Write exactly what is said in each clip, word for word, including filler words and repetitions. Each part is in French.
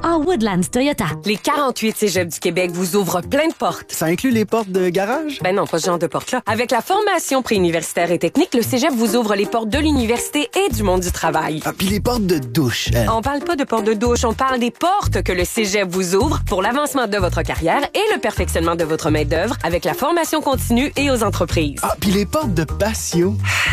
en Woodlands Toyota. Les quarante-huit cégeps du Québec vous ouvrent plein de portes. Ça inclut les portes de garage? Ben non, pas ce genre de porte-là. Avec la formation préuniversitaire et technique, le cégep vous ouvre les portes de l'université et du monde du travail. Ah, puis les portes de douche. Hein? On parle pas de portes de douche, on parle des portes que le cégep vous ouvre pour l'avancement de votre carrière et le perfectionnement de votre main-d'œuvre avec la formation continue et aux entreprises. Ah, puis les portes de patio.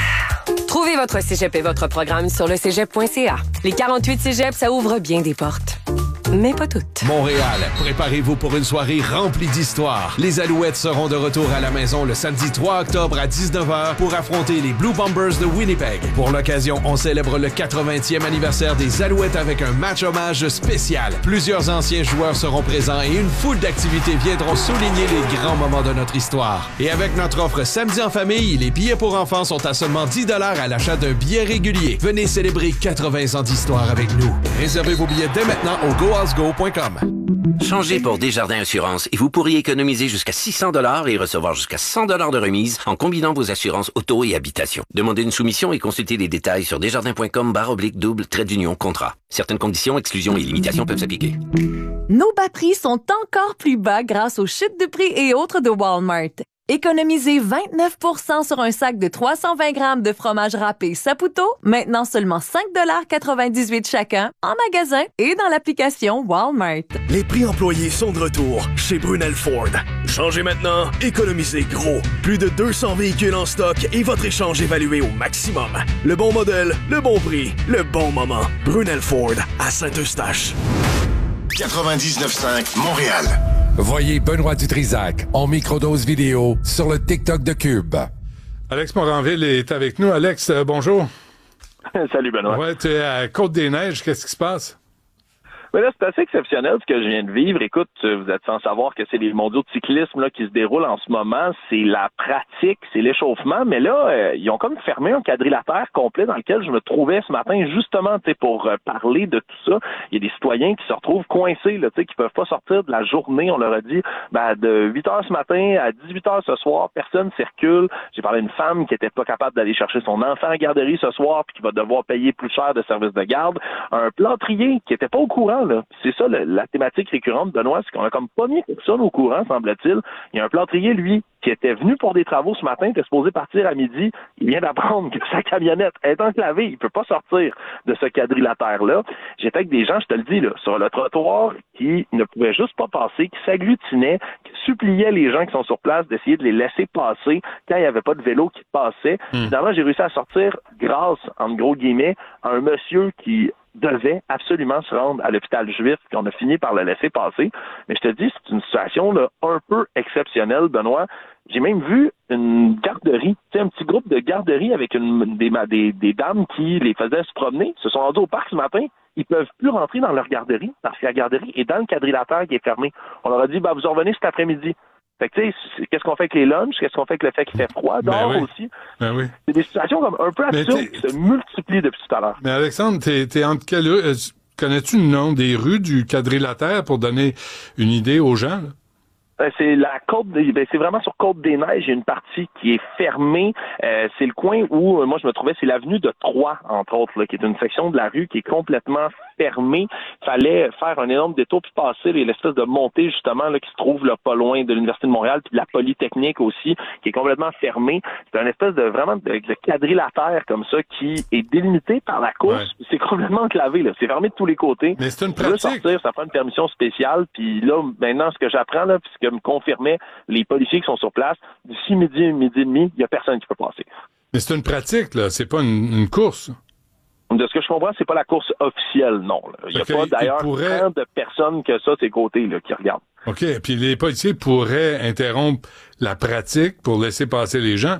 Trouvez votre cégep et votre programme sur le cégep point c a. Les quarante-huit cégeps, ça ouvre bien des portes. Mais pas toutes. Montréal, préparez-vous pour une soirée remplie d'histoires. Les Alouettes seront de retour à la maison le samedi trois octobre à dix-neuf heures pour affronter les Blue Bombers de Winnipeg. Pour l'occasion, on célèbre le quatre-vingtième anniversaire des Alouettes avec un match hommage spécial. Plusieurs anciens joueurs seront présents et une foule d'activités viendront souligner les grands moments de notre histoire. Et avec notre offre Samedi en famille, les billets pour enfants sont à seulement dix dollars à l'achat d'un billet régulier. Venez célébrer quatre-vingts ans d'histoire avec nous. Réservez vos billets dès maintenant au go go point com. Changez pour Desjardins Assurance et vous pourriez économiser jusqu'à six cents dollars et recevoir jusqu'à cent dollars de remise en combinant vos assurances auto et habitation. Demandez une soumission et consultez les détails sur desjardins point com barre oblique double trait d'union contrat. Certaines conditions, exclusions et limitations peuvent s'appliquer. Nos bas prix sont encore plus bas grâce aux chutes de prix et autres de Walmart. Économisez vingt-neuf pour cent sur un sac de trois cent vingt grammes de fromage râpé Saputo, maintenant seulement cinq dollars quatre-vingt-dix-huit chacun, en magasin et dans l'application Walmart. Les prix employés sont de retour chez Brunel Ford. Changez maintenant, économisez gros. Plus de deux cents véhicules en stock et votre échange évalué au maximum. Le bon modèle, le bon prix, le bon moment. Brunel Ford à Saint-Eustache. quatre-vingt-dix-neuf cinq Montréal. Voyez Benoît Dutrisac en microdose vidéo sur le TikTok de Cube. Alex Moranville est avec nous. Alex, euh, bonjour. Salut Benoît. Ouais, tu es à Côte-des-Neiges. Qu'est-ce qui se passe? Mais là, c'est assez exceptionnel ce que je viens de vivre. Écoute, vous êtes sans savoir que c'est les mondiaux de cyclisme là, qui se déroulent en ce moment. C'est la pratique, c'est l'échauffement. Mais là, euh, ils ont comme fermé un quadrilatère complet dans lequel je me trouvais ce matin, justement, tu sais, pour euh, parler de tout ça. Il y a des citoyens qui se retrouvent coincés, là, tu sais, qui peuvent pas sortir de la journée. On leur a dit, ben, de huit heures ce matin à dix-huit heures ce soir, personne circule. J'ai parlé d'une femme qui était pas capable d'aller chercher son enfant à garderie ce soir puis qui va devoir payer plus cher de services de garde. Un plâtrier qui était pas au courant. C'est ça, le, la thématique récurrente, Benoît, c'est qu'on a comme pas mis personne au courant, semble-t-il. Il y a un plâtrier, lui, qui était venu pour des travaux ce matin, était supposé partir à midi. Il vient d'apprendre que sa camionnette est enclavée. Il peut pas sortir de ce quadrilatère-là. J'étais avec des gens, je te le dis, là, sur le trottoir, qui ne pouvaient juste pas passer, qui s'agglutinaient, qui suppliaient les gens qui sont sur place d'essayer de les laisser passer quand il n'y avait pas de vélo qui passait. Mmh. Finalement, j'ai réussi à sortir grâce, en gros guillemets, à un monsieur qui devait absolument se rendre à l'hôpital juif, puis on a fini par le laisser passer. Mais je te dis, c'est une situation là, un peu exceptionnelle, Benoît. J'ai même vu une garderie, tu sais, un petit groupe de garderie avec une, des, des, des dames qui les faisaient se promener, se sont rendus au parc ce matin. Ils peuvent plus rentrer dans leur garderie parce que la garderie est dans le quadrilatère qui est fermé. On leur a dit, bah, vous en revenez cet après-midi. Fait que, tu sais, qu'est-ce qu'on fait avec les lunchs? Qu'est-ce qu'on fait avec le fait qu'il fait froid dehors ben oui. aussi? Ben oui. C'est des situations comme un peu absurdes qui se multiplient depuis tout à l'heure. Mais Alexandre, t'es, t'es entre quelle rue? Connais-tu le nom des rues du quadrilatère pour donner une idée aux gens, là? C'est la côte, de, ben c'est vraiment sur Côte-des-Neiges. Il y a une partie qui est fermée. Euh, c'est le coin où euh, moi je me trouvais, c'est l'avenue de Troyes, entre autres, là, qui est une section de la rue qui est complètement fermée. Il fallait faire un énorme détour puis passer l'espèce de montée justement là qui se trouve là pas loin de l'Université de Montréal puis de la Polytechnique aussi, qui est complètement fermée. C'est un espèce de vraiment de, de quadrilatère comme ça qui est délimité par la course. Ouais. C'est complètement enclavé là. C'est fermé de tous les côtés. Mais c'est une pratique. Sortir, ça prend une permission spéciale. Puis là, maintenant, ce que j'apprends là, puisque me confirmaient les policiers qui sont sur place, d'ici midi, midi et demi, il n'y a personne qui peut passer. Mais c'est une pratique, là. C'est pas une, une course. De ce que je comprends, c'est pas la course officielle, non. Là. Il n'y a okay, pas, d'ailleurs, pourrait... tant de personnes que ça, ces côtés, là, qui regardent. OK. Puis les policiers pourraient interrompre la pratique pour laisser passer les gens?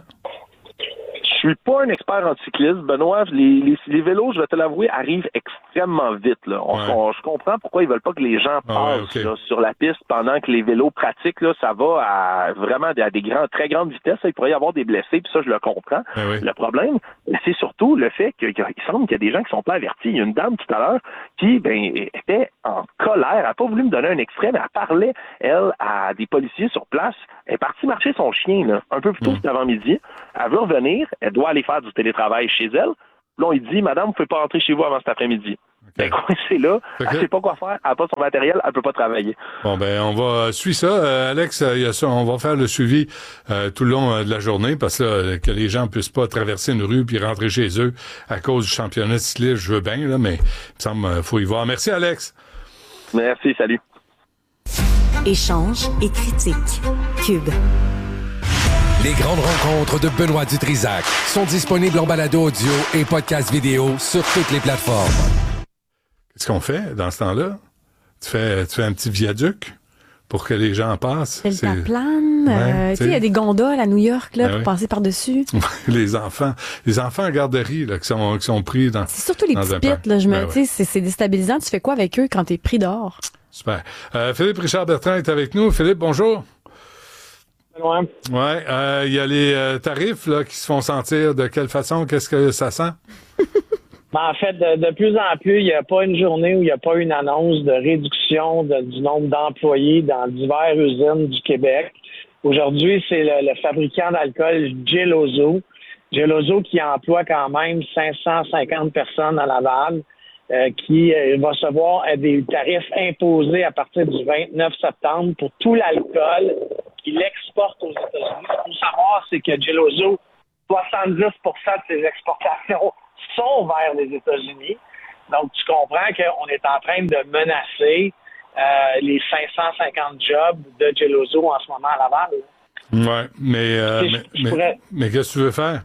Je suis pas un expert en cyclisme, Benoît. Les, les, les vélos, je vais te l'avouer, arrivent extrêmement vite. Là. On, ouais. on, je comprends pourquoi ils veulent pas que les gens passent ah ouais, okay. là, sur la piste pendant que les vélos pratiquent. Là, ça va à vraiment à des grands, très grandes vitesses. Là, il pourrait y avoir des blessés, puis ça, je le comprends. Ah oui. Le problème, c'est surtout le fait qu'il semble qu'il y a des gens qui sont pas avertis. Il y a une dame tout à l'heure qui ben, était en colère. Elle n'a pas voulu me donner un extrait, mais elle parlait, elle, à des policiers sur place. Elle est partie marcher son chien là, un peu plus tôt mmh. cet avant-midi. Elle veut revenir. Elle doit aller faire du télétravail chez elle. Là, on lui dit, madame, vous ne pouvez pas rentrer chez vous avant cet après-midi. Elle est coincée là, elle ne sait pas quoi faire, elle n'a pas son matériel, elle ne peut pas travailler. Bon, ben, on va suivre ça. Euh, Alex, il y a ça, on va faire le suivi euh, tout le long euh, de la journée, parce que, là, que les gens ne puissent pas traverser une rue puis rentrer chez eux à cause du championnat de cyclisme, je veux bien, là, mais il me semble qu'il faut y voir. Merci, Alex. Merci, salut. Échange et critique. Cube. Les grandes rencontres de Benoît Dutrisac sont disponibles en balado audio et podcast vidéo sur toutes les plateformes. Qu'est-ce qu'on fait dans ce temps-là? Tu fais, tu fais un petit viaduc pour que les gens passent. C'est le plane. Ouais, euh, tu sais, il y a des gondoles à New York là, ben pour oui. passer par-dessus. Les enfants. Les enfants en garderie là, qui, sont, qui sont pris dans. C'est surtout les petits pits, là. Je me ben dis, ouais. c'est, c'est déstabilisant. Tu fais quoi avec eux quand t'es pris dehors? Super. Euh, Philippe Richard Bertrand est avec nous. Philippe, bonjour. Ouais. Ouais. Il euh, y a les euh, tarifs là, qui se font sentir. De quelle façon? Qu'est-ce que ça sent? En fait, de, de plus en plus, il n'y a pas une journée où il n'y a pas une annonce de réduction de, du nombre d'employés dans diverses usines du Québec. Aujourd'hui, c'est le, le fabricant d'alcool Geloso. Geloso qui emploie quand même cinq cent cinquante personnes à Laval, euh, qui euh, va recevoir euh, des tarifs imposés à partir du vingt-neuf septembre pour tout l'alcool qu'il exporte aux États-Unis. Ce qu'il faut savoir, c'est que Geloso, soixante-dix pour cent de ses exportations sont vers les États-Unis. Donc, tu comprends qu'on est en train de menacer euh, les cinq cent cinquante jobs de Geloso en ce moment à Laval. Oui, mais, euh, mais, je, je mais, pourrais... mais qu'est-ce que tu veux faire?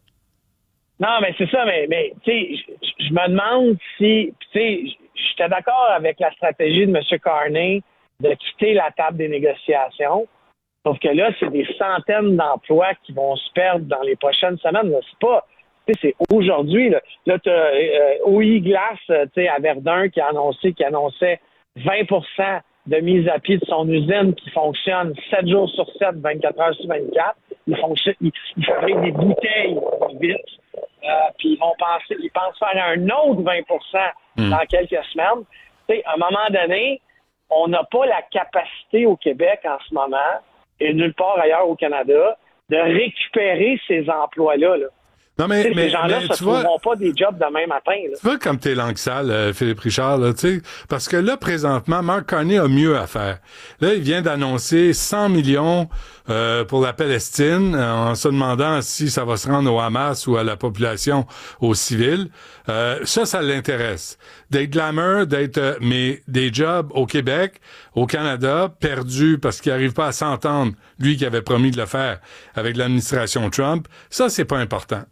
Non, mais c'est ça, mais, mais tu sais, je, je me demande si, tu sais, j'étais d'accord avec la stratégie de M. Carney de quitter la table des négociations, sauf que là, c'est des centaines d'emplois qui vont se perdre dans les prochaines semaines. Là. C'est pas... C'est aujourd'hui. Là, là tu as euh, O I Glass à Verdun qui a annoncé qui annonçait vingt pour cent de mise à pied de son usine qui fonctionne sept jours sur sept, vingt-quatre heures sur vingt-quatre. Ils, fonctionnent, ils, ils fabriquent des bouteilles vite. Euh, puis ils vont penser, ils pensent faire un autre vingt pour cent mmh. dans quelques semaines. T'sais, à un moment donné, on n'a pas la capacité au Québec en ce moment, et nulle part ailleurs au Canada, de récupérer ces emplois-là. Là. Non, mais, mais, ces gens-là ne se trouveront pas des jobs demain matin. Là. Tu vois comme t'es langue sale, euh, Philippe Richard, là, tu sais, parce que là, présentement, Mark Carney a mieux à faire. Là, il vient d'annoncer cent millions euh, pour la Palestine, euh, en se demandant si ça va se rendre au Hamas ou à la population, aux civils. Euh, ça, ça l'intéresse. D'être glamour, d'être, euh, mais des jobs au Québec, au Canada, perdus parce qu'il n'arrive pas à s'entendre, lui qui avait promis de le faire avec l'administration Trump, ça, c'est pas important.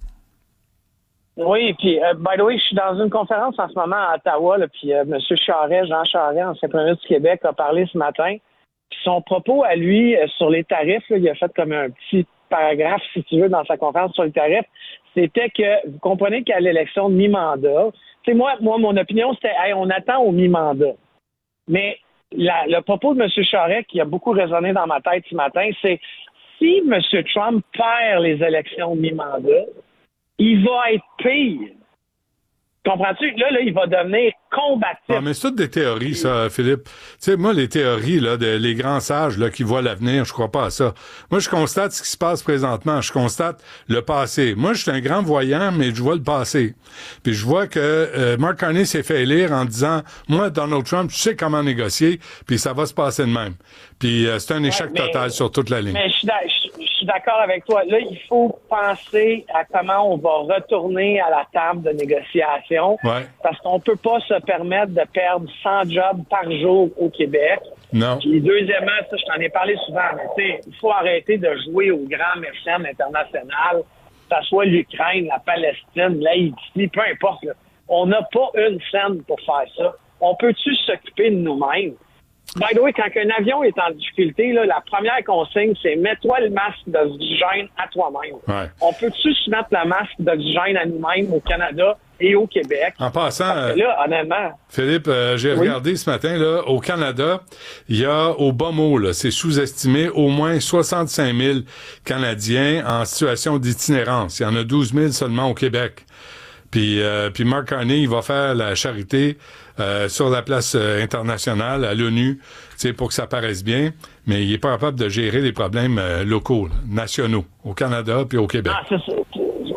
Oui, puis, euh, by the way, je suis dans une conférence en ce moment à Ottawa, là, puis euh, M. Charest, Jean Charest, ancien premier ministre du Québec, a parlé ce matin. Puis son propos à lui euh, sur les tarifs, là, il a fait comme un petit paragraphe, si tu veux, dans sa conférence sur les tarifs, c'était que, vous comprenez qu'à l'élection de mi-mandat, tu sais, moi, moi, mon opinion, c'était, hey, on attend au mi-mandat. Mais la, le propos de M. Charest, qui a beaucoup résonné dans ma tête ce matin, c'est si M. Trump perd les élections de mi-mandat, il va être pire. Comprends-tu? Là, là, il va devenir combatif. Ah, mais c'est toutes des théories, ça, Philippe. Tu sais, moi, les théories, là, de, les grands sages, là, qui voient l'avenir, je crois pas à ça. Moi, je constate ce qui se passe présentement. Je constate le passé. Moi, je suis un grand voyant, mais je vois le passé. Puis je vois que euh, Mark Carney s'est fait élire en disant, moi, Donald Trump, je sais comment négocier, puis ça va se passer de même. Puis euh, c'est un échec ouais, mais, total sur toute la ligne. Mais je suis, je, je suis d'accord avec toi. Là, il faut penser à comment on va retourner à la table de négociation. Ouais. Parce qu'on peut pas se permettre de perdre cent jobs par jour au Québec. Non. Puis deuxièmement, ça, je t'en ai parlé souvent, mais tu sais, il faut arrêter de jouer au grand mécène international, que ce soit l'Ukraine, la Palestine, l'Haïti, peu importe. Là. On n'a pas une scène pour faire ça. On peut-tu s'occuper de nous-mêmes? By the way, quand un avion est en difficulté, là, la première consigne, c'est mets-toi le masque d'oxygène à toi-même. Ouais. On peut-tu se mettre le masque d'oxygène à nous-mêmes au Canada et au Québec? En passant, Parce que là, honnêtement, Philippe, euh, j'ai oui. regardé ce matin, là, au Canada, il y a au bas mot, là, c'est sous-estimé, au moins soixante-cinq mille Canadiens en situation d'itinérance. Il y en a douze mille seulement au Québec. Puis, euh, puis Mark Carney, il va faire la charité euh, sur la place euh, internationale, à l'ONU, pour que ça paraisse bien, mais il est pas capable de gérer les problèmes euh, locaux, là, nationaux, au Canada puis au Québec. Ah, c'est ça. La seule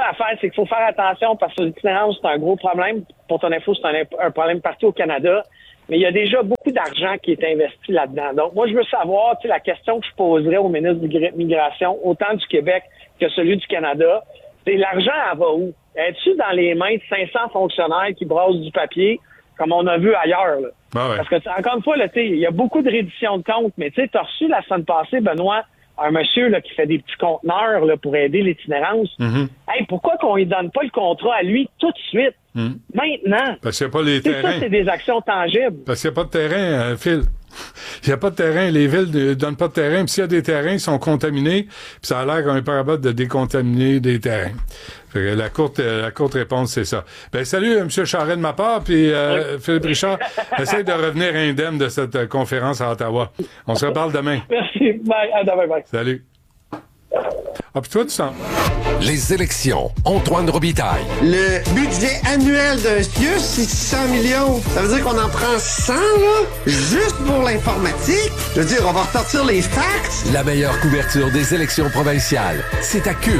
l'affaire, c'est qu'il faut faire attention parce que l'itinérance, c'est un gros problème. Pour ton info, c'est un, un problème partout au Canada. Mais il y a déjà beaucoup d'argent qui est investi là-dedans. Donc, moi, je veux savoir, tu sais, la question que je poserais au ministre de l'immigration, autant du Québec que celui du Canada, c'est l'argent, elle va où? Es-tu dans les mains de cinq cents fonctionnaires qui brassent du papier, comme on a vu ailleurs, là? Ah ouais. Parce que, encore une fois, là, tu sais, il y a beaucoup de redditions de comptes, mais tu sais, t'as reçu la semaine passée, Benoît, un monsieur là, qui fait des petits conteneurs là, pour aider l'itinérance. Mm-hmm. Hey, pourquoi qu'on lui donne pas le contrat à lui tout de suite? Mm. Maintenant. Parce qu'il n'y a pas les terrains. Ça, c'est des actions tangibles. Parce qu'il n'y a pas de terrain, euh, Phil. Il n'y a pas de terrain. Les villes ne donnent pas de terrain. Puis s'il y a des terrains, ils sont contaminés. Puis ça a l'air qu'on est pas capable de décontaminer des terrains. Fait que la courte, la courte réponse, c'est ça. Ben salut, M. Charest de ma part. Puis euh, oui. Philippe Richard, essaye de revenir indemne de cette euh, conférence à Ottawa. On se reparle demain. Merci. Bye. À demain. Bye. Salut. Ah, puis toi, tu sens. Les élections. Antoine Robitaille. Le budget annuel d'un C I U S, c'est six cents millions. Ça veut dire qu'on en prend cent, là, juste pour l'informatique. Je veux dire, on va ressortir les fax. La meilleure couverture des élections provinciales, c'est à Cube.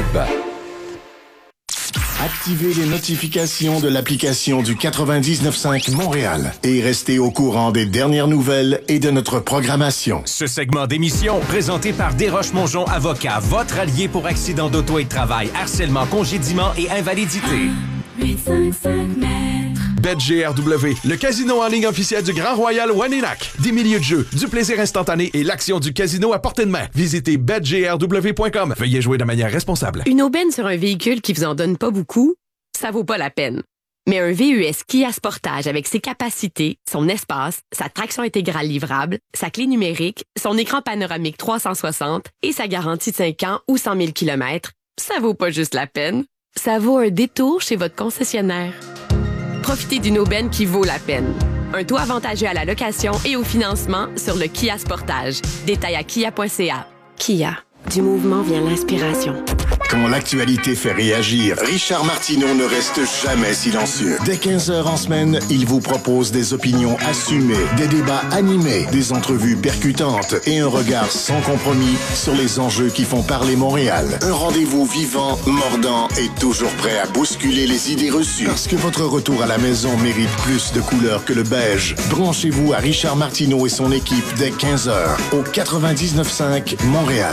Activez les notifications de l'application du quatre-vingt-dix-neuf cinq Montréal et restez au courant des dernières nouvelles et de notre programmation. Ce segment d'émission, présenté par Desroches-Mongeon Avocat, votre allié pour accidents d'auto et de travail, harcèlement, congédiement et invalidité. huit cent cinquante-cinq BetGRW, le casino en ligne officiel du Grand Royal Waninak. Des milliers de jeux, du plaisir instantané et l'action du casino à portée de main. Visitez bet g r w point com. Veuillez jouer de manière responsable. Une aubaine sur un véhicule qui vous en donne pas beaucoup, ça vaut pas la peine. Mais un V U S Kia Sportage avec ses capacités, son espace, sa traction intégrale livrable, sa clé numérique, son écran panoramique trois cent soixante et sa garantie de cinq ans ou cent mille kilomètres, ça vaut pas juste la peine. Ça vaut un détour chez votre concessionnaire. Profitez d'une aubaine qui vaut la peine. Un taux avantageux à la location et au financement sur le Kia Sportage. Détail à kia point c a. Kia. Du mouvement vient l'inspiration. Quand l'actualité fait réagir, Richard Martineau ne reste jamais silencieux. Dès quinze heures en semaine, il vous propose des opinions assumées, des débats animés, des entrevues percutantes et un regard sans compromis sur les enjeux qui font parler Montréal. Un rendez-vous vivant, mordant et toujours prêt à bousculer les idées reçues. Parce que votre retour à la maison mérite plus de couleurs que le beige. Branchez-vous à Richard Martineau et son équipe dès quinze heures au quatre-vingt-dix-neuf cinq Montréal.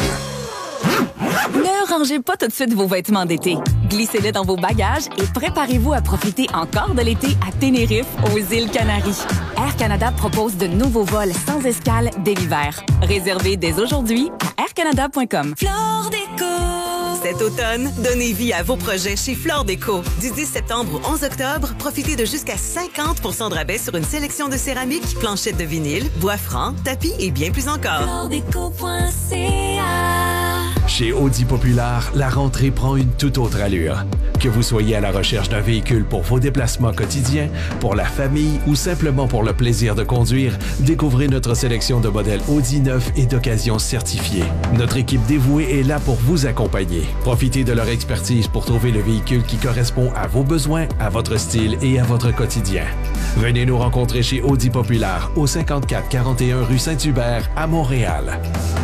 Ne rangez pas tout de suite vos vêtements d'été. Glissez-les dans vos bagages et préparez-vous à profiter encore de l'été à Tenerife, aux îles Canaries. Air Canada propose de nouveaux vols sans escale dès l'hiver. Réservez dès aujourd'hui à air canada point com. Flore Déco. Cet automne, donnez vie à vos projets chez Flore Déco. Du dix septembre au onze octobre, profitez de jusqu'à cinquante pour cent de rabais sur une sélection de céramique, planchettes de vinyle, bois franc, tapis et bien plus encore. flore déco point c a. Chez Audi Populaire, la rentrée prend une toute autre allure. Que vous soyez à la recherche d'un véhicule pour vos déplacements quotidiens, pour la famille ou simplement pour le plaisir de conduire, découvrez notre sélection de modèles Audi neufs et d'occasion certifiés. Notre équipe dévouée est là pour vous accompagner. Profitez de leur expertise pour trouver le véhicule qui correspond à vos besoins, à votre style et à votre quotidien. Venez nous rencontrer chez Audi Populaire au cinquante-quatre quarante et un rue Saint-Hubert à Montréal.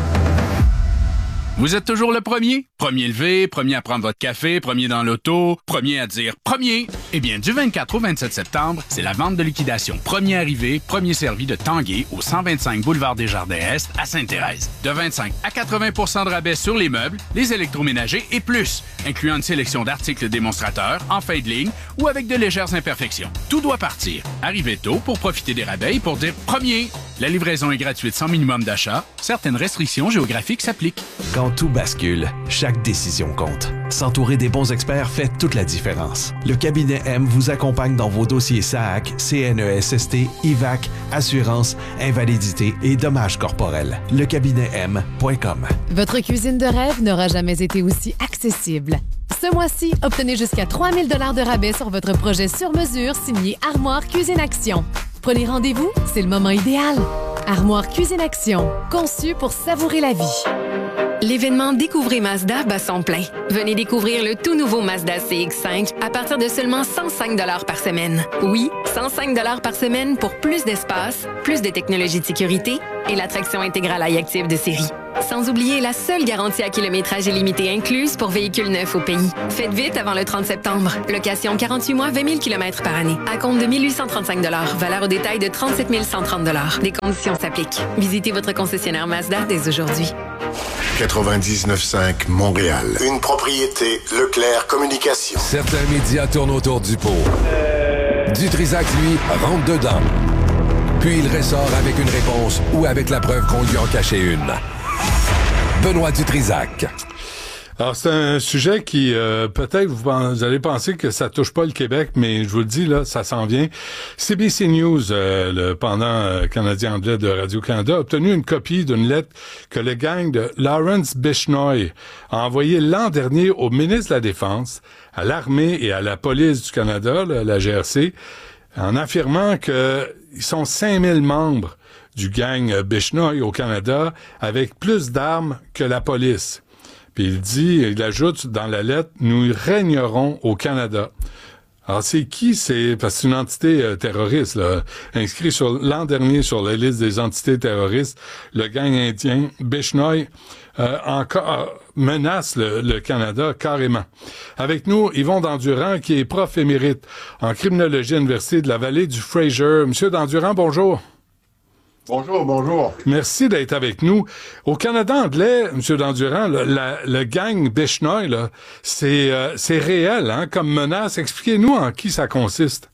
Vous êtes toujours le premier? Premier levé, premier à prendre votre café, premier dans l'auto, premier à dire « premier ». Eh bien, du vingt-quatre au vingt-sept septembre, c'est la vente de liquidation premier arrivé, premier servi de Tanguay au cent vingt-cinq boulevard Desjardins-Est à Sainte-Thérèse. De vingt-cinq à quatre-vingts pour cent de rabais sur les meubles, les électroménagers et plus, incluant une sélection d'articles démonstrateurs, en fin de ligne ou avec de légères imperfections. Tout doit partir. Arrivez tôt pour profiter des rabais et pour dire « premier ». La livraison est gratuite sans minimum d'achat. Certaines restrictions géographiques s'appliquent. Quand tout bascule, chaque décision compte. S'entourer des bons experts fait toute la différence. Le cabinet M vous accompagne dans vos dossiers S A A C, C N E S S T, I V A C, assurance, invalidité et dommages corporels. Le cabinet M point com. Votre cuisine de rêve n'aura jamais été aussi accessible. Ce mois-ci, obtenez jusqu'à trois mille dollars de rabais sur votre projet sur mesure signé Armoire Cuisine Action. Prenez rendez-vous, c'est le moment idéal. Armoire Cuisine Action, conçu pour savourer la vie. L'événement Découvrez Mazda bat son plein. Venez découvrir le tout nouveau Mazda C X cinq à partir de seulement cent cinq dollars par semaine. Oui, cent cinq dollars par semaine pour plus d'espace, plus de technologies de sécurité et la traction intégrale iActive de série. Sans oublier la seule garantie à kilométrage illimité incluse pour véhicules neufs au pays. Faites vite avant le trente septembre. Location quarante-huit mois, vingt mille kilomètres par année. À compte de mille huit cent trente-cinq dollars. Valeur au détail de trente-sept mille cent trente dollars. Des conditions s'appliquent. Visitez votre concessionnaire Mazda dès aujourd'hui. quatre-vingt-dix-neuf cinq Montréal. Une propriété Leclerc Communication. Certains médias tournent autour du pot. Dutrisac, lui, rentre dedans. Puis il ressort avec une réponse ou avec la preuve qu'on lui en cachait une. Benoît Dutrisac. Alors, c'est un sujet qui, euh, peut-être, vous, vous allez penser que ça touche pas le Québec, mais je vous le dis, là, ça s'en vient. C B C News, euh, le pendant euh, canadien-anglais de Radio-Canada, a obtenu une copie d'une lettre que le gang de Lawrence Bishnoi a envoyée l'an dernier au ministre de la Défense, à l'armée et à la police du Canada, là, la G R C, en affirmant que ils sont cinq mille membres du gang Bishnoi au Canada avec plus d'armes que la police. Puis il dit, il ajoute dans la lettre, nous régnerons au Canada. Alors c'est qui? C'est parce que c'est une entité euh, terroriste, là, inscrit sur l'an dernier sur la liste des entités terroristes. Le gang indien Bishnoi euh, encore euh, menace le, le Canada carrément. Avec nous, Yvon Dandurand, qui est prof émérite en criminologie à l'Université de la Vallée du Fraser. Monsieur Dandurand, bonjour. Bonjour, bonjour. Merci d'être avec nous. Au Canada anglais, M. Dandurand, le, la, le gang Bishnoi, là, c'est, euh, c'est réel, hein, comme menace. Expliquez-nous en qui ça consiste.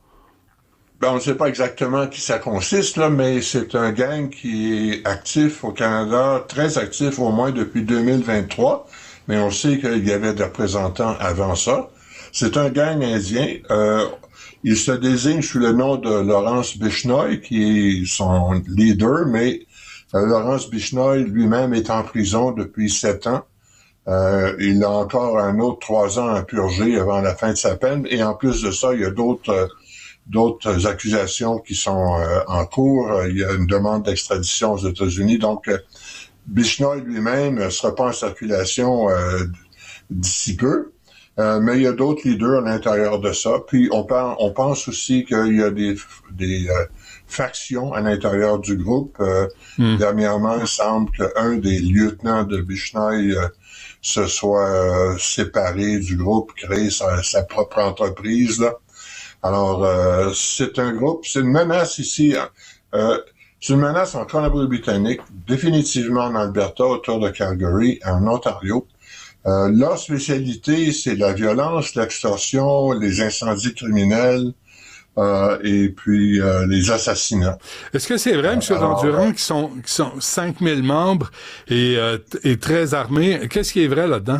Ben, on ne sait pas exactement en qui ça consiste, là, mais c'est un gang qui est actif au Canada, très actif au moins depuis deux mille vingt-trois, mais on sait qu'il y avait des représentants avant ça. C'est un gang indien. Euh, Il se désigne sous le nom de Lawrence Bishnoi, qui est son leader, mais euh, Lawrence Bishnoi lui-même est en prison depuis sept ans. Euh, il a encore un autre trois ans à purger avant la fin de sa peine. Et en plus de ça, il y a d'autres euh, d'autres accusations qui sont euh, en cours. Il y a une demande d'extradition aux États-Unis. Donc, euh, Bishnoi lui-même ne sera pas en circulation euh, d'ici peu. Euh, mais il y a d'autres leaders à l'intérieur de ça. Puis on, parle, on pense aussi qu'il y a des, des euh, factions à l'intérieur du groupe. Euh, mm. Dernièrement, il semble qu'un des lieutenants de Bishnoi euh, se soit euh, séparé du groupe, créé sa, sa propre entreprise. Là. Alors, euh, c'est un groupe, c'est une menace ici. Euh, c'est une menace en Colombie-Britannique, définitivement en Alberta, autour de Calgary, en Ontario. Euh, leur spécialité, c'est la violence, l'extorsion, les incendies criminels euh, et puis euh, les assassinats. Est-ce que c'est vrai, M. Euh, Dandurand, qu'ils sont, qu'ils sont cinq mille membres et, euh, et très armés? Qu'est-ce qui est vrai là-dedans?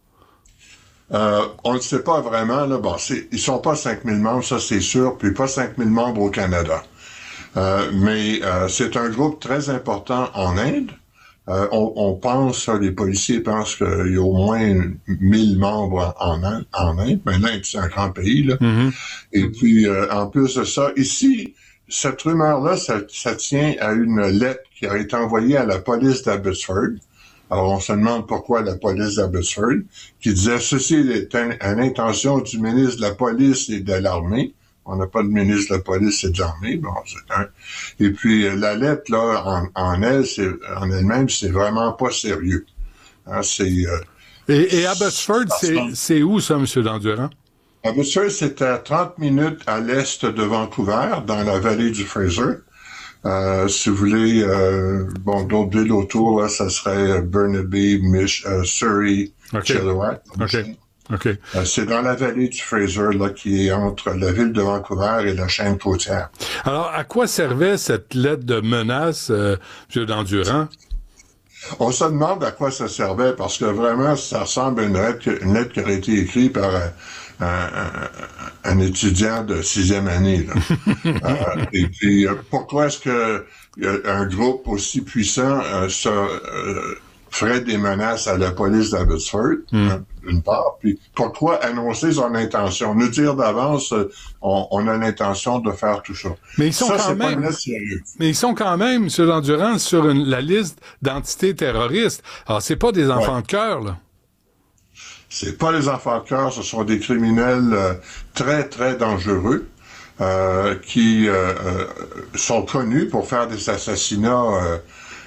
Euh, on ne sait pas vraiment. Là. Bon, c'est, ils sont pas cinq mille membres, ça c'est sûr, puis pas cinq mille membres au Canada. Euh, mais euh, c'est un groupe très important en Inde. Euh, on, on pense, les policiers pensent qu'il y a au moins mille membres en Inde, en Inde, mais l'Inde, c'est un grand pays, là. Mm-hmm. Et puis, euh, en plus de ça, ici, cette rumeur-là, ça, ça tient à une lettre qui a été envoyée à la police d'Abbotsford. Alors, on se demande pourquoi la police d'Abbotsford, qui disait « Ceci est un, à l'intention du ministre de la Police et de l'Armée ». On n'a pas de ministre de la Police et de l'Armée. Bon, c'est un... Et puis, la lettre, là, en, en elle, c'est, en elle-même, c'est vraiment pas sérieux. Hein, c'est... Euh, et, et Abbotsford, c'est, c'est où, ça, M. Dandurand? Abbotsford, c'est à trente minutes à l'est de Vancouver, dans la vallée du Fraser. Euh, si vous voulez, euh, bon, d'autres villes autour, là, ça serait Burnaby, Mich- euh, Surrey, okay. Chilliwack. OK. OK. Euh, c'est dans la vallée du Fraser, là, qui est entre la ville de Vancouver et la chaîne côtière. Alors, à quoi servait cette lettre de menace, euh, M. Dandurand? On se demande à quoi ça servait, parce que vraiment, ça ressemble à une lettre, une lettre qui aurait été écrite par un, un, un, un étudiant de sixième année. Là. euh, et puis, euh, pourquoi est-ce que un groupe aussi puissant euh, se... Euh, ferait des menaces à la police d'Abbotsford, mm. hein, d'une part. Puis pourquoi annoncer son intention? Nous dire d'avance, on, on a l'intention de faire tout ça. Mais ils sont ça, quand c'est même, pas sérieux. Mais ils sont quand même, M. Dandurand, sur une, la liste d'entités terroristes. Alors, c'est pas des enfants ouais. de cœur, là. C'est pas les enfants de cœur, ce sont des criminels euh, très, très dangereux. Euh, qui euh, euh, sont connus pour faire des assassinats euh,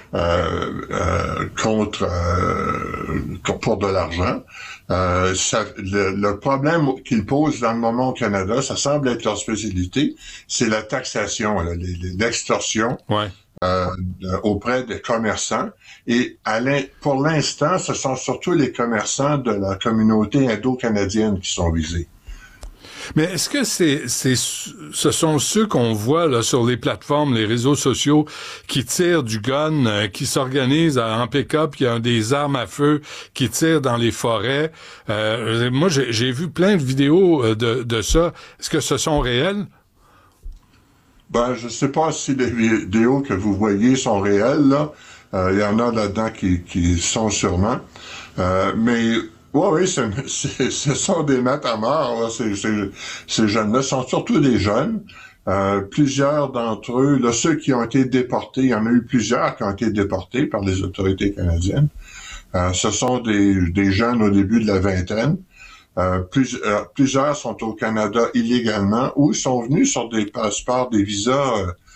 euh, euh, contre euh, pour de l'argent. Euh, ça, le, le problème qu'ils posent dans le moment au Canada, ça semble être leur spécialité, c'est la taxation, là, les, les, l'extorsion ouais. euh, auprès des commerçants. Et à l'in, pour l'instant, ce sont surtout les commerçants de la communauté indo-canadienne qui sont visés. Mais est-ce que c'est, c'est, ce sont ceux qu'on voit là sur les plateformes, les réseaux sociaux, qui tirent du gun, euh, qui s'organisent en pick-up, qui ont des armes à feu, qui tirent dans les forêts? Euh, moi, j'ai, j'ai vu plein de vidéos de, de ça. Est-ce que ce sont réels? Ben, je sais pas si les vidéos que vous voyez sont réelles, là. Euh, il y en a là-dedans qui, qui sont sûrement. Euh, mais... Oui, oui, c'est, c'est, ce sont des matamors, là, ces, ces, ces jeunes-là. Ce sont surtout des jeunes. Euh, plusieurs d'entre eux, là, ceux qui ont été déportés, il y en a eu plusieurs qui ont été déportés par les autorités canadiennes. Euh, ce sont des, des jeunes au début de la vingtaine. Euh, plus, euh, plusieurs sont au Canada illégalement ou sont venus sur des passeports, des visas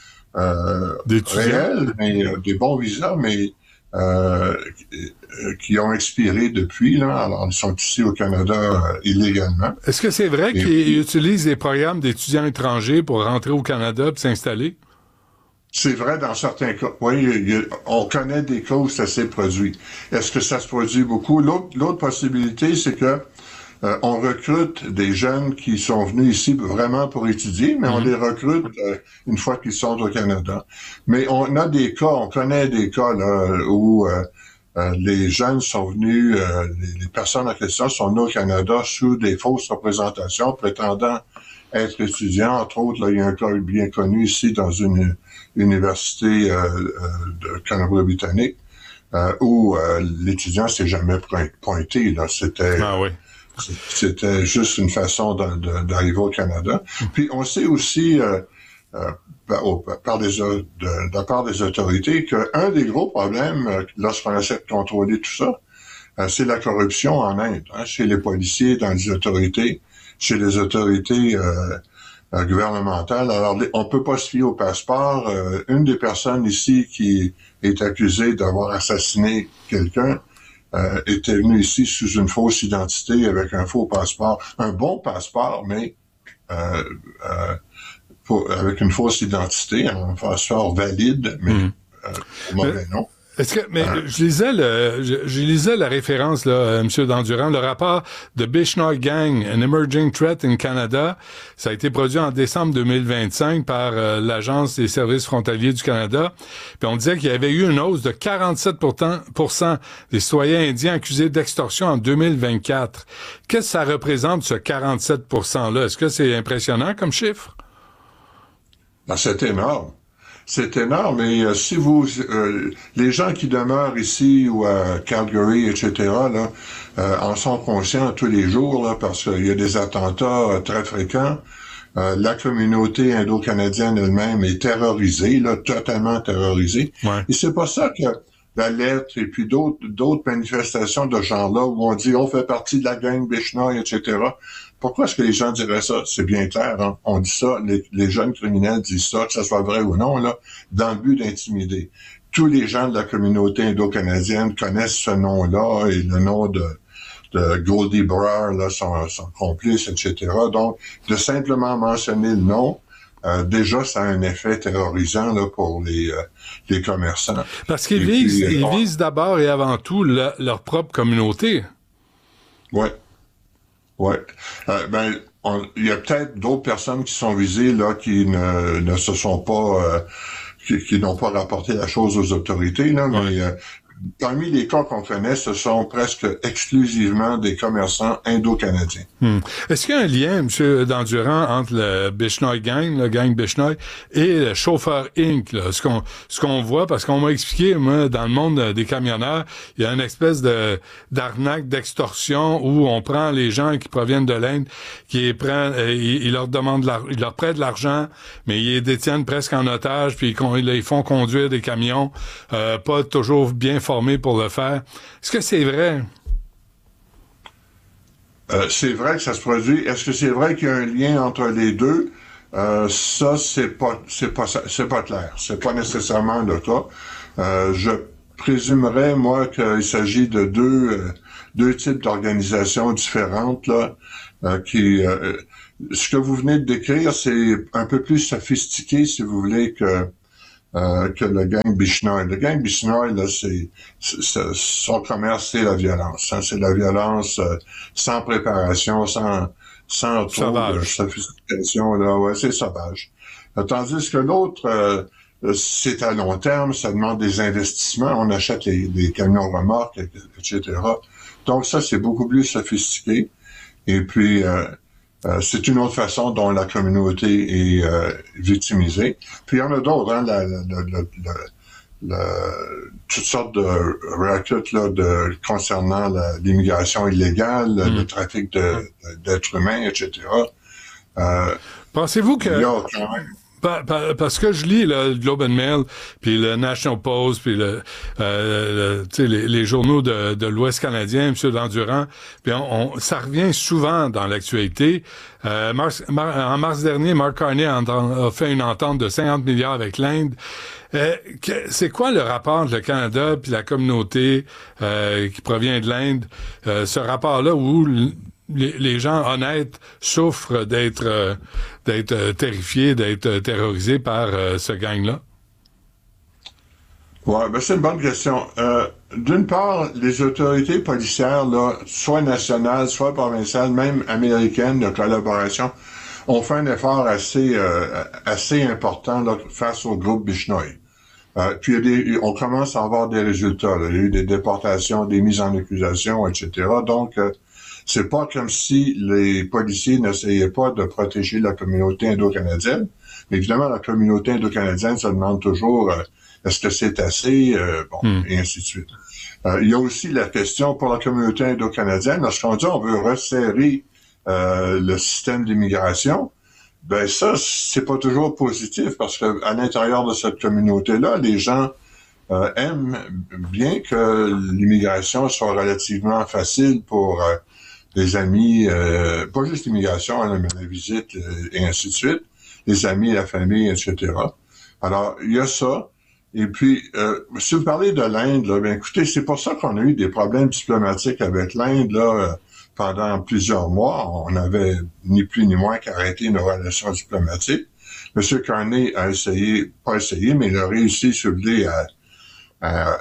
euh, réels, mais euh, des bons visas, mais Euh, qui ont expiré depuis, là. Alors, ils sont ici au Canada euh, illégalement. Est-ce que c'est vrai et qu'ils puis, utilisent des programmes d'étudiants étrangers pour rentrer au Canada et s'installer? C'est vrai dans certains cas. Oui, il, il, on connaît des cas où ça s'est produit. Est-ce que ça se produit beaucoup? L'autre, l'autre possibilité, c'est que Euh, on recrute des jeunes qui sont venus ici vraiment pour étudier, mais mm-hmm. on les recrute euh, une fois qu'ils sont au Canada. Mais on a des cas, on connaît des cas là, où euh, euh, les jeunes sont venus, euh, les, les personnes en question sont venues au Canada sous des fausses représentations, prétendant être étudiants. Entre autres, là, il y a un cas bien connu ici dans une université euh, euh, de Colombie-Britannique euh, où euh, l'étudiant s'est jamais pointé. Là, c'était ah oui. C'était juste une façon de, de, d'arriver au Canada. Puis on sait aussi, euh, euh, par, au, par des, de, de la part des autorités, qu'un des gros problèmes euh, lorsqu'on essaie de contrôler tout ça, euh, c'est la corruption en Inde, hein, chez les policiers, dans les autorités, chez les autorités euh, euh, gouvernementales. Alors, les, on peut pas se fier au passeport. Euh, une des personnes ici qui est accusée d'avoir assassiné quelqu'un Euh, était venu ici sous une fausse identité avec un faux passeport, un bon passeport, mais euh, euh, pour, avec une fausse identité, un passeport valide, mais mmh. euh, mauvais nom. Est-ce que, mais euh, je lisais le, je, je lisais la référence là, euh, M. Dandurand, le rapport de Bishnoi Gang, an Emerging Threat in Canada. Ça a été produit en décembre deux mille vingt-cinq par euh, l'Agence des services frontaliers du Canada. Puis on disait qu'il y avait eu une hausse de quarante-sept pour cent des citoyens indiens accusés d'extorsion en deux mille vingt-quatre. Qu'est-ce que ça représente, ce quarante-sept pour cent-là? Est-ce que c'est impressionnant comme chiffre? Ben, c'est énorme. C'est énorme, et euh, si vous, euh, les gens qui demeurent ici ou à Calgary, et cetera, là, euh, en sont conscients tous les jours, là, parce qu'il y a des attentats euh, très fréquents. Euh, la communauté indo-canadienne elle-même est terrorisée, là, totalement terrorisée. Ouais. Et c'est pas ça que la lettre et puis d'autres d'autres manifestations de genre-là où on dit on fait partie de la gang Bishnoi, et cetera. Pourquoi est-ce que les gens diraient ça? C'est bien clair, hein? On dit ça, les, les jeunes criminels disent ça, que ça soit vrai ou non, là, dans le but d'intimider. Tous les gens de la communauté indo-canadienne connaissent ce nom-là et le nom de, de Goldie Brower, là, son, son complice, et cetera. Donc, de simplement mentionner le nom, Euh, déjà, ça a un effet terrorisant là, pour les, euh, les commerçants. Parce qu'ils visent, puis, ils on... visent d'abord et avant tout le, leur propre communauté. Oui. Oui. Euh, ben, il y a peut-être d'autres personnes qui sont visées là qui ne, ne se sont pas, euh, qui, qui n'ont pas rapporté la chose aux autorités là, ouais. mais euh, parmi les cas qu'on connaît, ce sont presque exclusivement des commerçants indo-canadiens. Hmm. Est-ce qu'il y a un lien, M. Dandurand, entre le Bishnoi Gang, le gang Bishnoi, et le Chauffeur Incorporé? Là? Ce qu'on, ce qu'on voit, parce qu'on m'a expliqué, moi, dans le monde des camionneurs, il y a une espèce de d'arnaque, d'extorsion où on prend les gens qui proviennent de l'Inde, qui les prennent, euh, ils, ils leur demandent, de ils leur prêtent de l'argent, mais ils les détiennent presque en otage, puis ils, ils font conduire des camions, euh, pas toujours bien formés pour le faire. Est-ce que c'est vrai? Euh, c'est vrai que ça se produit. Est-ce que c'est vrai qu'il y a un lien entre les deux? Euh, ça, c'est pas, c'est pas, c'est pas clair. C'est pas nécessairement le cas. Euh, je présumerais, moi, qu'il s'agit de deux, euh, deux types d'organisations différentes, là, euh, qui, euh, ce que vous venez de décrire, c'est un peu plus sophistiqué, si vous voulez, que, euh, que le gang Bishnoi. Le gang Bishnoi, là, c'est, c'est, c'est, son commerce, c'est la violence. Hein, c'est la violence euh, sans préparation, sans, sans trop sauvage. de sophistication, là, ouais, c'est sauvage. Euh, tandis que l'autre, euh, c'est à long terme, ça demande des investissements, on achète les, des camions remorques, et cetera. Donc ça, c'est beaucoup plus sophistiqué. Et puis, euh, euh, c'est une autre façon dont la communauté est euh, victimisée. Puis il y en a d'autres, hein, la, la, la, la, la, toutes sortes de rackets là, de, concernant la, l'immigration illégale, mmh. le trafic de, d'êtres humains, et cetera. Euh, Pensez-vous que... Pa- pa- parce que je lis le Globe and Mail, puis le National Post, puis le, euh, le tu sais, les, les journaux de, de l'Ouest canadien, M. Dandurand, puis on, on, ça revient souvent dans l'actualité. Euh, mars, mar, en mars dernier, Mark Carney a, a fait une entente de cinquante milliards avec l'Inde. Euh, que, c'est quoi le rapport entre le Canada puis la communauté euh, qui provient de l'Inde? Euh, ce rapport-là où... Les, les gens honnêtes souffrent d'être euh, d'être euh, terrifiés, d'être euh, terrorisés par euh, ce gang-là? Ouais, ben c'est une bonne question. Euh, d'une part, les autorités policières, là, soit nationales, soit provinciales, même américaines de collaboration, ont fait un effort assez euh, assez important là, face au groupe Bishnoi. Euh, puis il y a des, on commence à avoir des résultats. Là. Il y a eu des déportations, des mises en accusation, et cetera. Donc euh, c'est pas comme si les policiers n'essayaient pas de protéger la communauté indo-canadienne. Mais évidemment, la communauté indo-canadienne se demande toujours euh, est-ce que c'est assez, euh, bon, mm. et ainsi de suite. Euh, il y a aussi la question pour la communauté indo-canadienne, lorsqu'on dit on veut resserrer euh, le système d'immigration, ben ça, c'est pas toujours positif parce que à l'intérieur de cette communauté-là, les gens euh, aiment bien que l'immigration soit relativement facile pour euh, les amis, euh, pas juste l'immigration, mais la visite euh, et ainsi de suite, les amis, la famille, et cetera. Alors, il y a ça. Et puis, euh, si vous parlez de l'Inde, là, bien écoutez, c'est pour ça qu'on a eu des problèmes diplomatiques avec l'Inde, là, euh, pendant plusieurs mois. On avait ni plus ni moins qu'arrêté nos relations diplomatiques. M. Carney a essayé, pas essayé, mais il a réussi, si vous voulez, à, à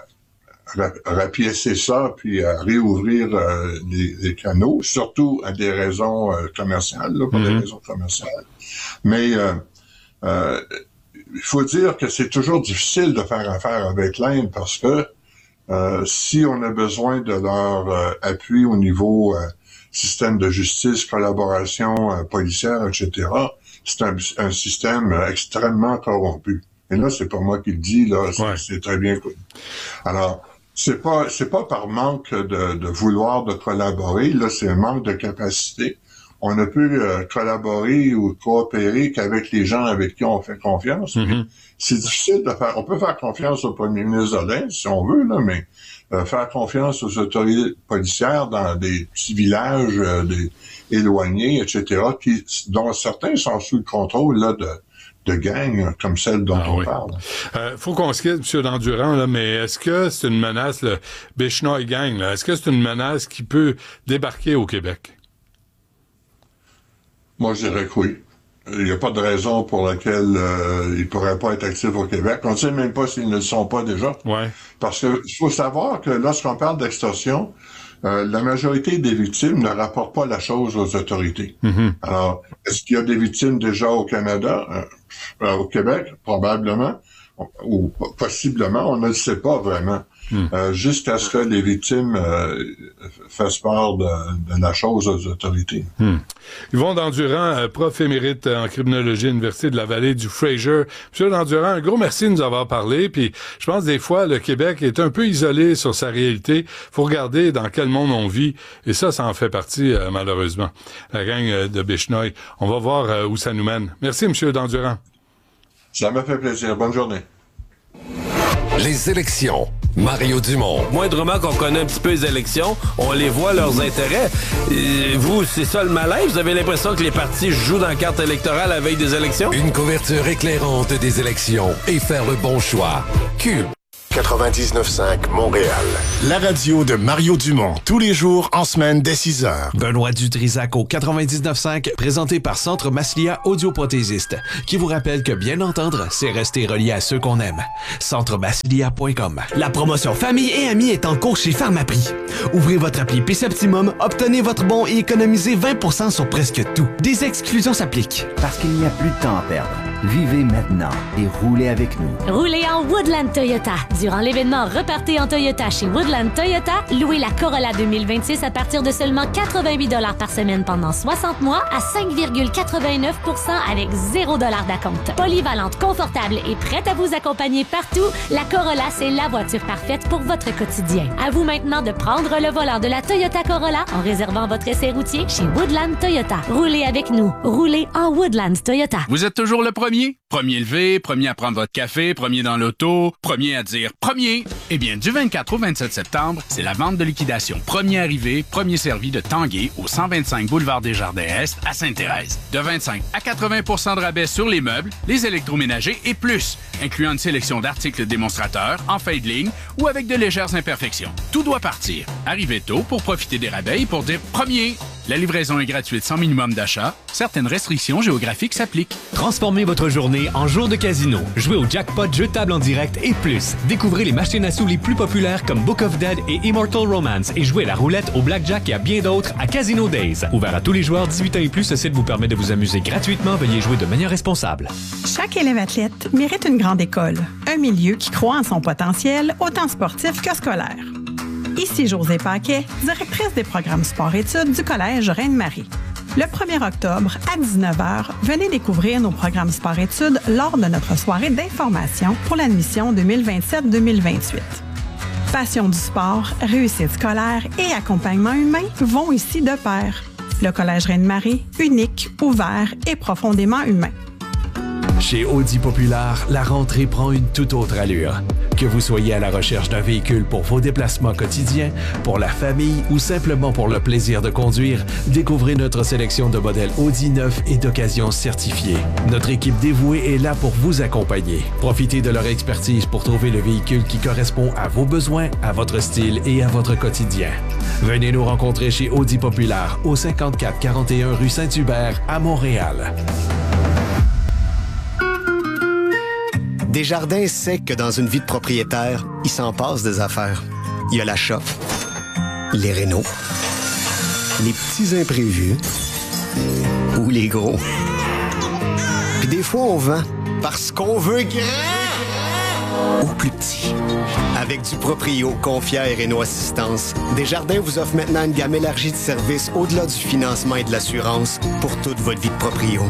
rapiécer ça, puis à réouvrir euh, les, les canaux, surtout à des raisons euh, commerciales, là, pour mm-hmm. des raisons commerciales. Mais euh, euh, il faut dire que c'est toujours difficile de faire affaire avec l'Inde parce que euh, si on a besoin de leur euh, appui au niveau euh, système de justice, collaboration euh, policière, et cetera, c'est un, un système euh, extrêmement corrompu. Et là, c'est pas moi qui le dis, là, c'est, ouais. c'est très bien connu. Alors, c'est pas c'est pas par manque de, de vouloir de collaborer, là, c'est un manque de capacité. On ne peut euh, collaborer ou coopérer qu'avec les gens avec qui on fait confiance. Mm-hmm. C'est difficile de faire. On peut faire confiance au premier ministre de l'Inde, si on veut, là, mais euh, faire confiance aux autorités policières dans des petits villages euh, des, éloignés, et cetera, qui, dont certains sont sous le contrôle là de de gangs comme celle dont ah, on oui. parle. Euh, faut qu'on se quitte, M. Dandurand, là, mais est-ce que c'est une menace, le Bishnoi Gang, là, est-ce que c'est une menace qui peut débarquer au Québec? Moi, je dirais que oui. Il n'y a pas de raison pour laquelle euh, ils ne pourraient pas être actifs au Québec. On ne sait même pas s'ils ne le sont pas déjà. Ouais. Parce que il faut savoir que lorsqu'on parle d'extorsion, Euh, la majorité des victimes ne rapportent pas la chose aux autorités. Mm-hmm. Alors, est-ce qu'il y a des victimes déjà au Canada, euh, au Québec? Probablement. Ou possiblement, on ne le sait pas vraiment. Mm. Euh, jusqu'à ce que les victimes euh, fassent part de, de la chose aux autorités. Mm. Yvon Dandurand, prof émérite en criminologie à l'Université de la Vallée du Fraser. Monsieur Dandurand, un gros merci de nous avoir parlé. Puis je pense des fois, le Québec est un peu isolé sur sa réalité. Faut regarder dans quel monde on vit. Et ça, ça en fait partie, euh, malheureusement. La gang euh, de Bishnoi. On va voir euh, où ça nous mène. Merci, Monsieur Dandurand. Ça m'a fait plaisir. Bonne journée. Les élections Mario Dumont. Moindrement qu'on connaît un petit peu les élections, on les voit leurs intérêts. Et vous, c'est ça le malaise? Vous avez l'impression que les partis jouent dans la carte électorale la veille des élections? Une couverture éclairante des élections et faire le bon choix. Cube. quatre-vingt-dix-neuf cinq Montréal. La radio de Mario Dumont, tous les jours en semaine dès six heures. Benoît Dutrisac au quatre-vingt-dix-neuf cinq, présenté par Centre Maslia Audioprothésiste, qui vous rappelle que bien entendre, c'est rester relié à ceux qu'on aime. centre maslia point com. La promotion Famille et Amis est en cours chez Pharmaprix. Ouvrez votre appli PaySeptimum, obtenez votre bon et économisez vingt pour cent sur presque tout. Des exclusions s'appliquent. Parce qu'il n'y a plus de temps à perdre. Vivez maintenant et roulez avec nous. Roulez en Woodland Toyota. Durant l'événement Repartez en Toyota chez Woodland Toyota, louez la Corolla deux mille vingt-six à partir de seulement quatre-vingt-huit dollars par semaine pendant soixante mois à cinq virgule quatre-vingt-neuf pour cent avec zéro dollar d'acompte. Polyvalente, confortable et prête à vous accompagner partout, la Corolla, c'est la voiture parfaite pour votre quotidien. À vous maintenant de prendre le volant de la Toyota Corolla en réservant votre essai routier chez Woodland Toyota. Roulez avec nous. Roulez en Woodland Toyota. Vous êtes toujours le premier? Premier levé, premier à prendre votre café, premier dans l'auto, premier à dire premier. Eh bien, du vingt-quatre au vingt-sept septembre, c'est la vente de liquidation. Premier arrivé, premier servi de Tanguay au cent vingt-cinq boulevard Desjardins-Est à Sainte-Thérèse. De vingt-cinq à quatre-vingts pour cent de rabais sur les meubles, les électroménagers et plus, incluant une sélection d'articles démonstrateurs, en fin de ligne ou avec de légères imperfections. Tout doit partir. Arrivez tôt pour profiter des rabais et pour dire premier. La livraison est gratuite sans minimum d'achat. Certaines restrictions géographiques s'appliquent. Transformez votre journée en jour de casino. Jouez au jackpot, jeux de table en direct et plus. Découvrez les machines à sous les plus populaires comme Book of Dead et Immortal Romance et jouez à la roulette, au blackjack et à bien d'autres à Casino Days. Ouvert à tous les joueurs dix-huit ans et plus, ce site vous permet de vous amuser gratuitement. Veuillez jouer de manière responsable. Chaque élève athlète mérite une grande école. Un milieu qui croit en son potentiel, autant sportif que scolaire. Ici Josée Paquet, directrice des programmes sport-études du Collège Reine-Marie. Le premier octobre, à dix-neuf heures, venez découvrir nos programmes sport-études lors de notre soirée d'information pour l'admission deux mille vingt-sept deux mille vingt-huit. Passion du sport, réussite scolaire et accompagnement humain vont ici de pair. Le Collège Reine-Marie, unique, ouvert et profondément humain. Chez Audi Populaire, la rentrée prend une toute autre allure. Que vous soyez à la recherche d'un véhicule pour vos déplacements quotidiens, pour la famille ou simplement pour le plaisir de conduire, découvrez notre sélection de modèles Audi neufs et d'occasion certifiés. Notre équipe dévouée est là pour vous accompagner. Profitez de leur expertise pour trouver le véhicule qui correspond à vos besoins, à votre style et à votre quotidien. Venez nous rencontrer chez Audi Populaire au cinquante-quatre quarante et un rue Saint-Hubert à Montréal. Desjardins sait que dans une vie de propriétaire, il s'en passe des affaires. Il y a l'achat, les rénaux, les petits imprévus ou les gros. Puis des fois, on vend parce qu'on veut grand ou plus petit. Avec du Proprio, Confière et Réno Assistance, Desjardins vous offre maintenant une gamme élargie de services au-delà du financement et de l'assurance pour toute votre vie de proprio.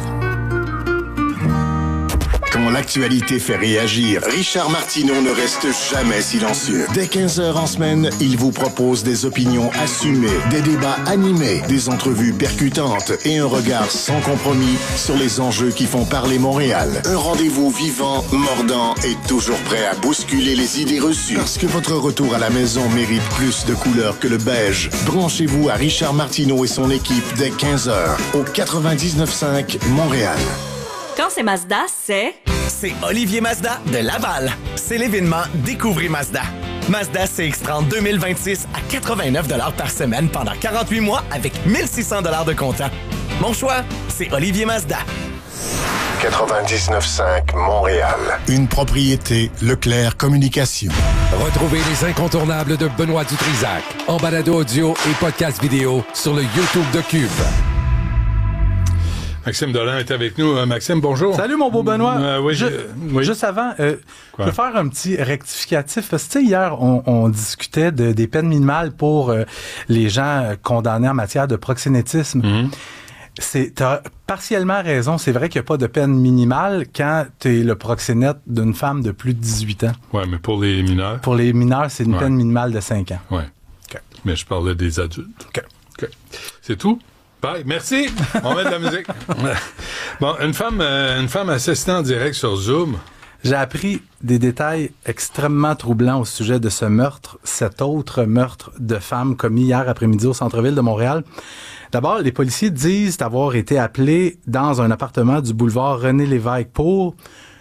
Quand l'actualité fait réagir, Richard Martineau ne reste jamais silencieux. Dès quinze heures en semaine, il vous propose des opinions assumées, des débats animés, des entrevues percutantes et un regard sans compromis sur les enjeux qui font parler Montréal. Un rendez-vous vivant, mordant et toujours prêt à bousculer les idées reçues. Parce que votre retour à la maison mérite plus de couleurs que le beige. Branchez-vous à Richard Martineau et son équipe dès quinze heures au quatre-vingt-dix-neuf cinq Montréal. Quand c'est Mazda, c'est... C'est Olivier Mazda de Laval. C'est l'événement Découvrez Mazda. Mazda C X trente deux mille vingt-six à quatre-vingt-neuf dollars par semaine pendant quarante-huit mois avec mille six cents dollars de comptant. Mon choix, c'est Olivier Mazda. quatre-vingt-dix-neuf cinq Montréal. Une propriété Leclerc Communication. Retrouvez les incontournables de Benoît Dutrisac en balado audio et podcast vidéo sur le YouTube de Cube. Maxime Dolan est avec nous. Euh, Maxime, bonjour. Salut, mon beau Benoît. Euh, oui, je, oui. Juste avant, euh, je veux faire un petit rectificatif. Parce que, tu sais, hier, on, on discutait de, des peines minimales pour euh, les gens condamnés en matière de proxénétisme. Mm-hmm. C'est, t'as partiellement raison. C'est vrai qu'il n'y a pas de peine minimale quand tu es le proxénète d'une femme de plus de dix-huit ans. Oui, mais pour les mineurs? Pour les mineurs, c'est une ouais. peine minimale de cinq ans. Oui. Okay. Mais je parlais des adultes. OK. OK. C'est tout? Bye. Merci. On met de la musique. Bon, une femme, euh, une femme assistée en direct sur Zoom. J'ai appris des détails extrêmement troublants au sujet de ce meurtre, cet autre meurtre de femme commis hier après-midi au centre-ville de Montréal. D'abord, les policiers disent avoir été appelés dans un appartement du boulevard René-Lévesque pour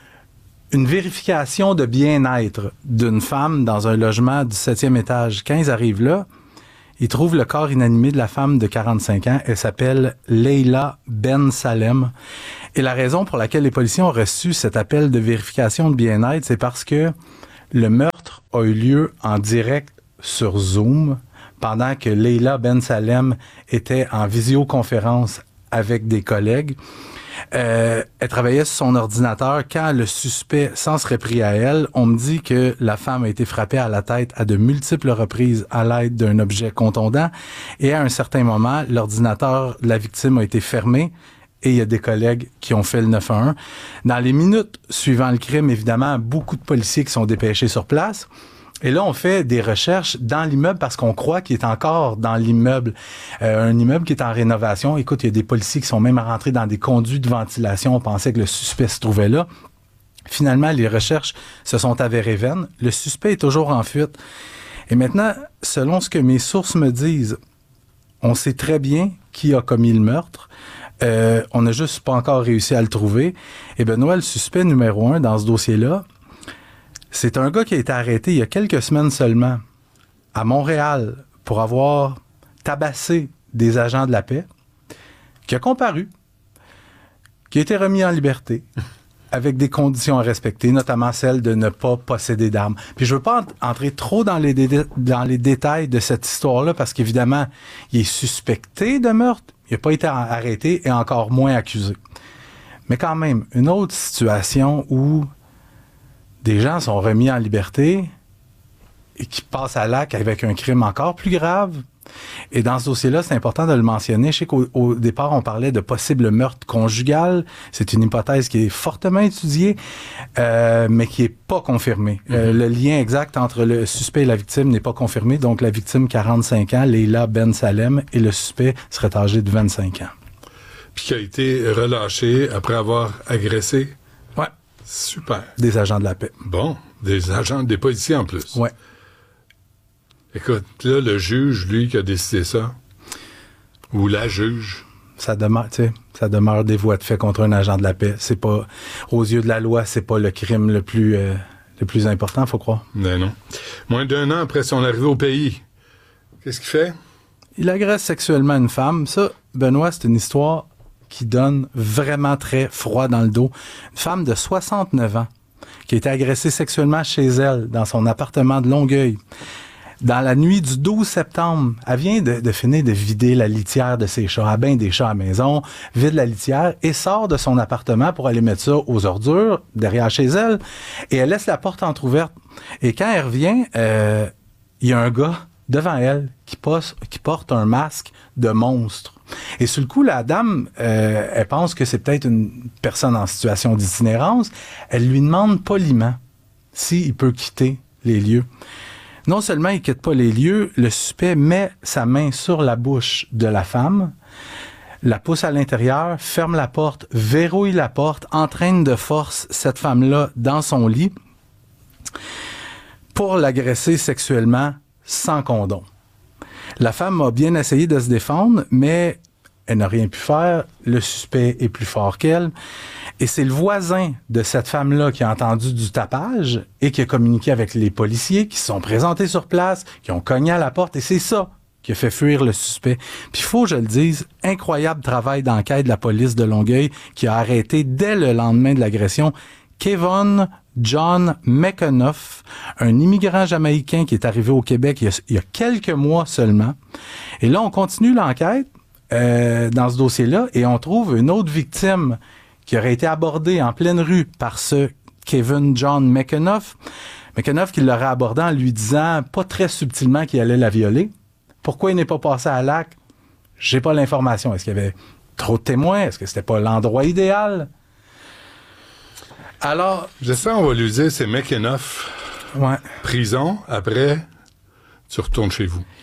une vérification de bien-être d'une femme dans un logement du septième étage. Quand ils arrivent là, ils trouvent le corps inanimé de la femme de quarante-cinq ans. Elle s'appelle Leila Ben Salem. Et la raison pour laquelle les policiers ont reçu cet appel de vérification de bien-être, c'est parce que le meurtre a eu lieu en direct sur Zoom pendant que Leila Ben Salem était en visioconférence avec des collègues. Euh, elle travaillait sur son ordinateur quand le suspect s'en serait pris à elle. On me dit que la femme a été frappée à la tête à de multiples reprises à l'aide d'un objet contondant et à un certain moment, l'ordinateur de la victime a été fermé et il y a des collègues qui ont fait le neuf un un. Dans les minutes suivant le crime, évidemment, beaucoup de policiers qui sont dépêchés sur place. Et là, on fait des recherches dans l'immeuble parce qu'on croit qu'il est encore dans l'immeuble. Euh, un immeuble qui est en rénovation. Écoute, il y a des policiers qui sont même rentrés dans des conduits de ventilation. On pensait que le suspect se trouvait là. Finalement, les recherches se sont avérées vaines. Le suspect est toujours en fuite. Et maintenant, selon ce que mes sources me disent, on sait très bien qui a commis le meurtre. Euh, on n'a juste pas encore réussi à le trouver. Et Benoît, le suspect numéro un dans ce dossier-là, c'est un gars qui a été arrêté il y a quelques semaines seulement à Montréal pour avoir tabassé des agents de la paix, qui a comparu, qui a été remis en liberté avec des conditions à respecter, notamment celle de ne pas posséder d'armes. Puis je veux pas entrer trop dans les, dé- dans les détails de cette histoire-là parce qu'évidemment, il est suspecté de meurtre, il n'a pas été arrêté et encore moins accusé. Mais quand même, une autre situation où des gens sont remis en liberté et qui passent à l'acte avec un crime encore plus grave. Et dans ce dossier-là, c'est important de le mentionner. Je sais qu'au au départ, on parlait de possible meurtre conjugal. C'est une hypothèse qui est fortement étudiée, euh, mais qui est pas confirmée. Mm-hmm. Euh, le lien exact entre le suspect et la victime n'est pas confirmé. Donc, la victime, quarante-cinq ans, Leila Ben Salem, et le suspect serait âgé de vingt-cinq ans. Puis qui a été relâché après avoir agressé. Ouais. Super. Des agents de la paix. Bon, des agents, des policiers en plus. Ouais. Écoute, là, le juge, lui, qui a décidé ça, ou la juge. Ça demeure, tu sais, ça demeure des voies de fait contre un agent de la paix. C'est pas, aux yeux de la loi, c'est pas le crime le plus, euh, le plus important, faut croire. Mais non. Moins d'un an après son arrivée au pays, qu'est-ce qu'il fait? Il agresse sexuellement une femme. Ça, Benoît, c'est une histoire qui donne vraiment très froid dans le dos. Une femme de soixante-neuf ans qui a été agressée sexuellement chez elle, dans son appartement de Longueuil. Dans la nuit du douze septembre, elle vient de, de finir de vider la litière de ses chats. Elle a bien des chats à la maison, vide la litière et sort de son appartement pour aller mettre ça aux ordures derrière chez elle. Et elle laisse la porte entrouverte. Et quand elle revient, euh, il y a un gars devant elle qui, pose, qui porte un masque de monstre. Et sur le coup, la dame, euh, elle pense que c'est peut-être une personne en situation d'itinérance. Elle lui demande poliment s'il peut quitter les lieux. Non seulement il ne quitte pas les lieux, le suspect met sa main sur la bouche de la femme, la pousse à l'intérieur, ferme la porte, verrouille la porte, entraîne de force cette femme-là dans son lit pour l'agresser sexuellement sans condom. La femme a bien essayé de se défendre, mais elle n'a rien pu faire. Le suspect est plus fort qu'elle. Et c'est le voisin de cette femme-là qui a entendu du tapage et qui a communiqué avec les policiers qui se sont présentés sur place, qui ont cogné à la porte. Et c'est ça qui a fait fuir le suspect. Puis il faut, je le dise, incroyable travail d'enquête de la police de Longueuil qui a arrêté dès le lendemain de l'agression Kevon John McAnuff, un immigrant jamaïcain qui est arrivé au Québec il y a, il y a quelques mois seulement. Et là, on continue l'enquête euh, dans ce dossier-là et on trouve une autre victime qui aurait été abordée en pleine rue par ce Kevin John McAnuff. McAnuff qui l'aurait abordé en lui disant, pas très subtilement, qu'il allait la violer. Pourquoi il n'est pas passé à l'acte? J'ai pas l'information. Est-ce qu'il y avait trop de témoins? Est-ce que c'était pas l'endroit idéal? Alors... J'espère qu'on va lui dire, c'est McAnuff. Ouais. Prison, après, tu retournes chez vous.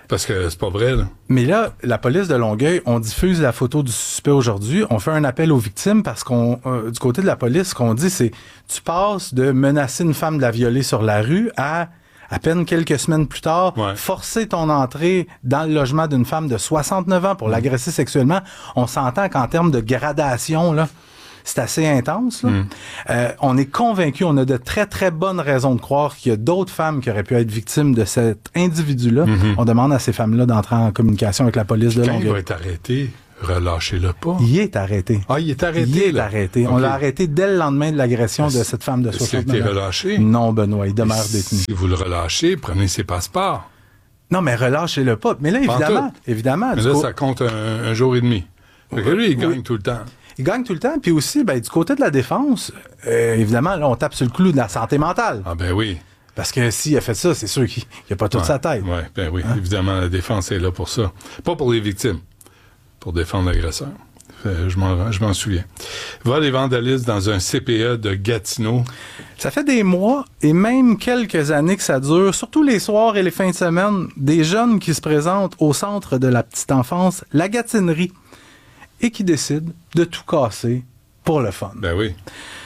Parce que c'est pas vrai, là. Mais là, la police de Longueuil, on diffuse la photo du suspect aujourd'hui. On fait un appel aux victimes parce qu'on, euh, du côté de la police, ce qu'on dit, c'est tu passes de menacer une femme de la violer sur la rue à, à peine quelques semaines plus tard, ouais. forcer ton entrée dans le logement d'une femme de soixante-neuf ans pour mmh. l'agresser sexuellement. On s'entend qu'en termes de gradation, là, c'est assez intense. Là. Mm. Euh, on est convaincu, on a de très, très bonnes raisons de croire qu'il y a d'autres femmes qui auraient pu être victimes de cet individu-là. Mm-hmm. On demande à ces femmes-là d'entrer en communication avec la police de Longueuil. Quand il va être arrêté, relâchez-le pas. Il est arrêté. Ah, il est arrêté, Il est là. arrêté. Okay. On l'a arrêté dès le lendemain de l'agression de cette femme de soixante-neuf ans. Est-ce qu'il a été relâché? Non, Benoît, il demeure détenu. Si vous le relâchez, prenez ses passeports. Non, mais relâchez-le pas. Mais là, évidemment, évidemment. Mais là, co- ça compte un, un jour et demi. Fait que lui, il gagne oui. tout le temps. Il gagne tout le temps. Puis aussi, ben, du côté de la défense, euh, évidemment, là, on tape sur le clou de la santé mentale. Ah ben oui. Parce que s'il a fait ça, c'est sûr qu'il n'a pas toute ouais, sa tête. Oui, ben oui. Hein? Évidemment, la défense est là pour ça. Pas pour les victimes, pour défendre l'agresseur. Je m'en, je m'en souviens. Vol et vandalisme dans un C P E de Gatineau. Ça fait des mois et même quelques années que ça dure, surtout les soirs et les fins de semaine, des jeunes qui se présentent au centre de la petite enfance, la Gatinerie, et qui décident de tout casser pour le fun. Ben oui.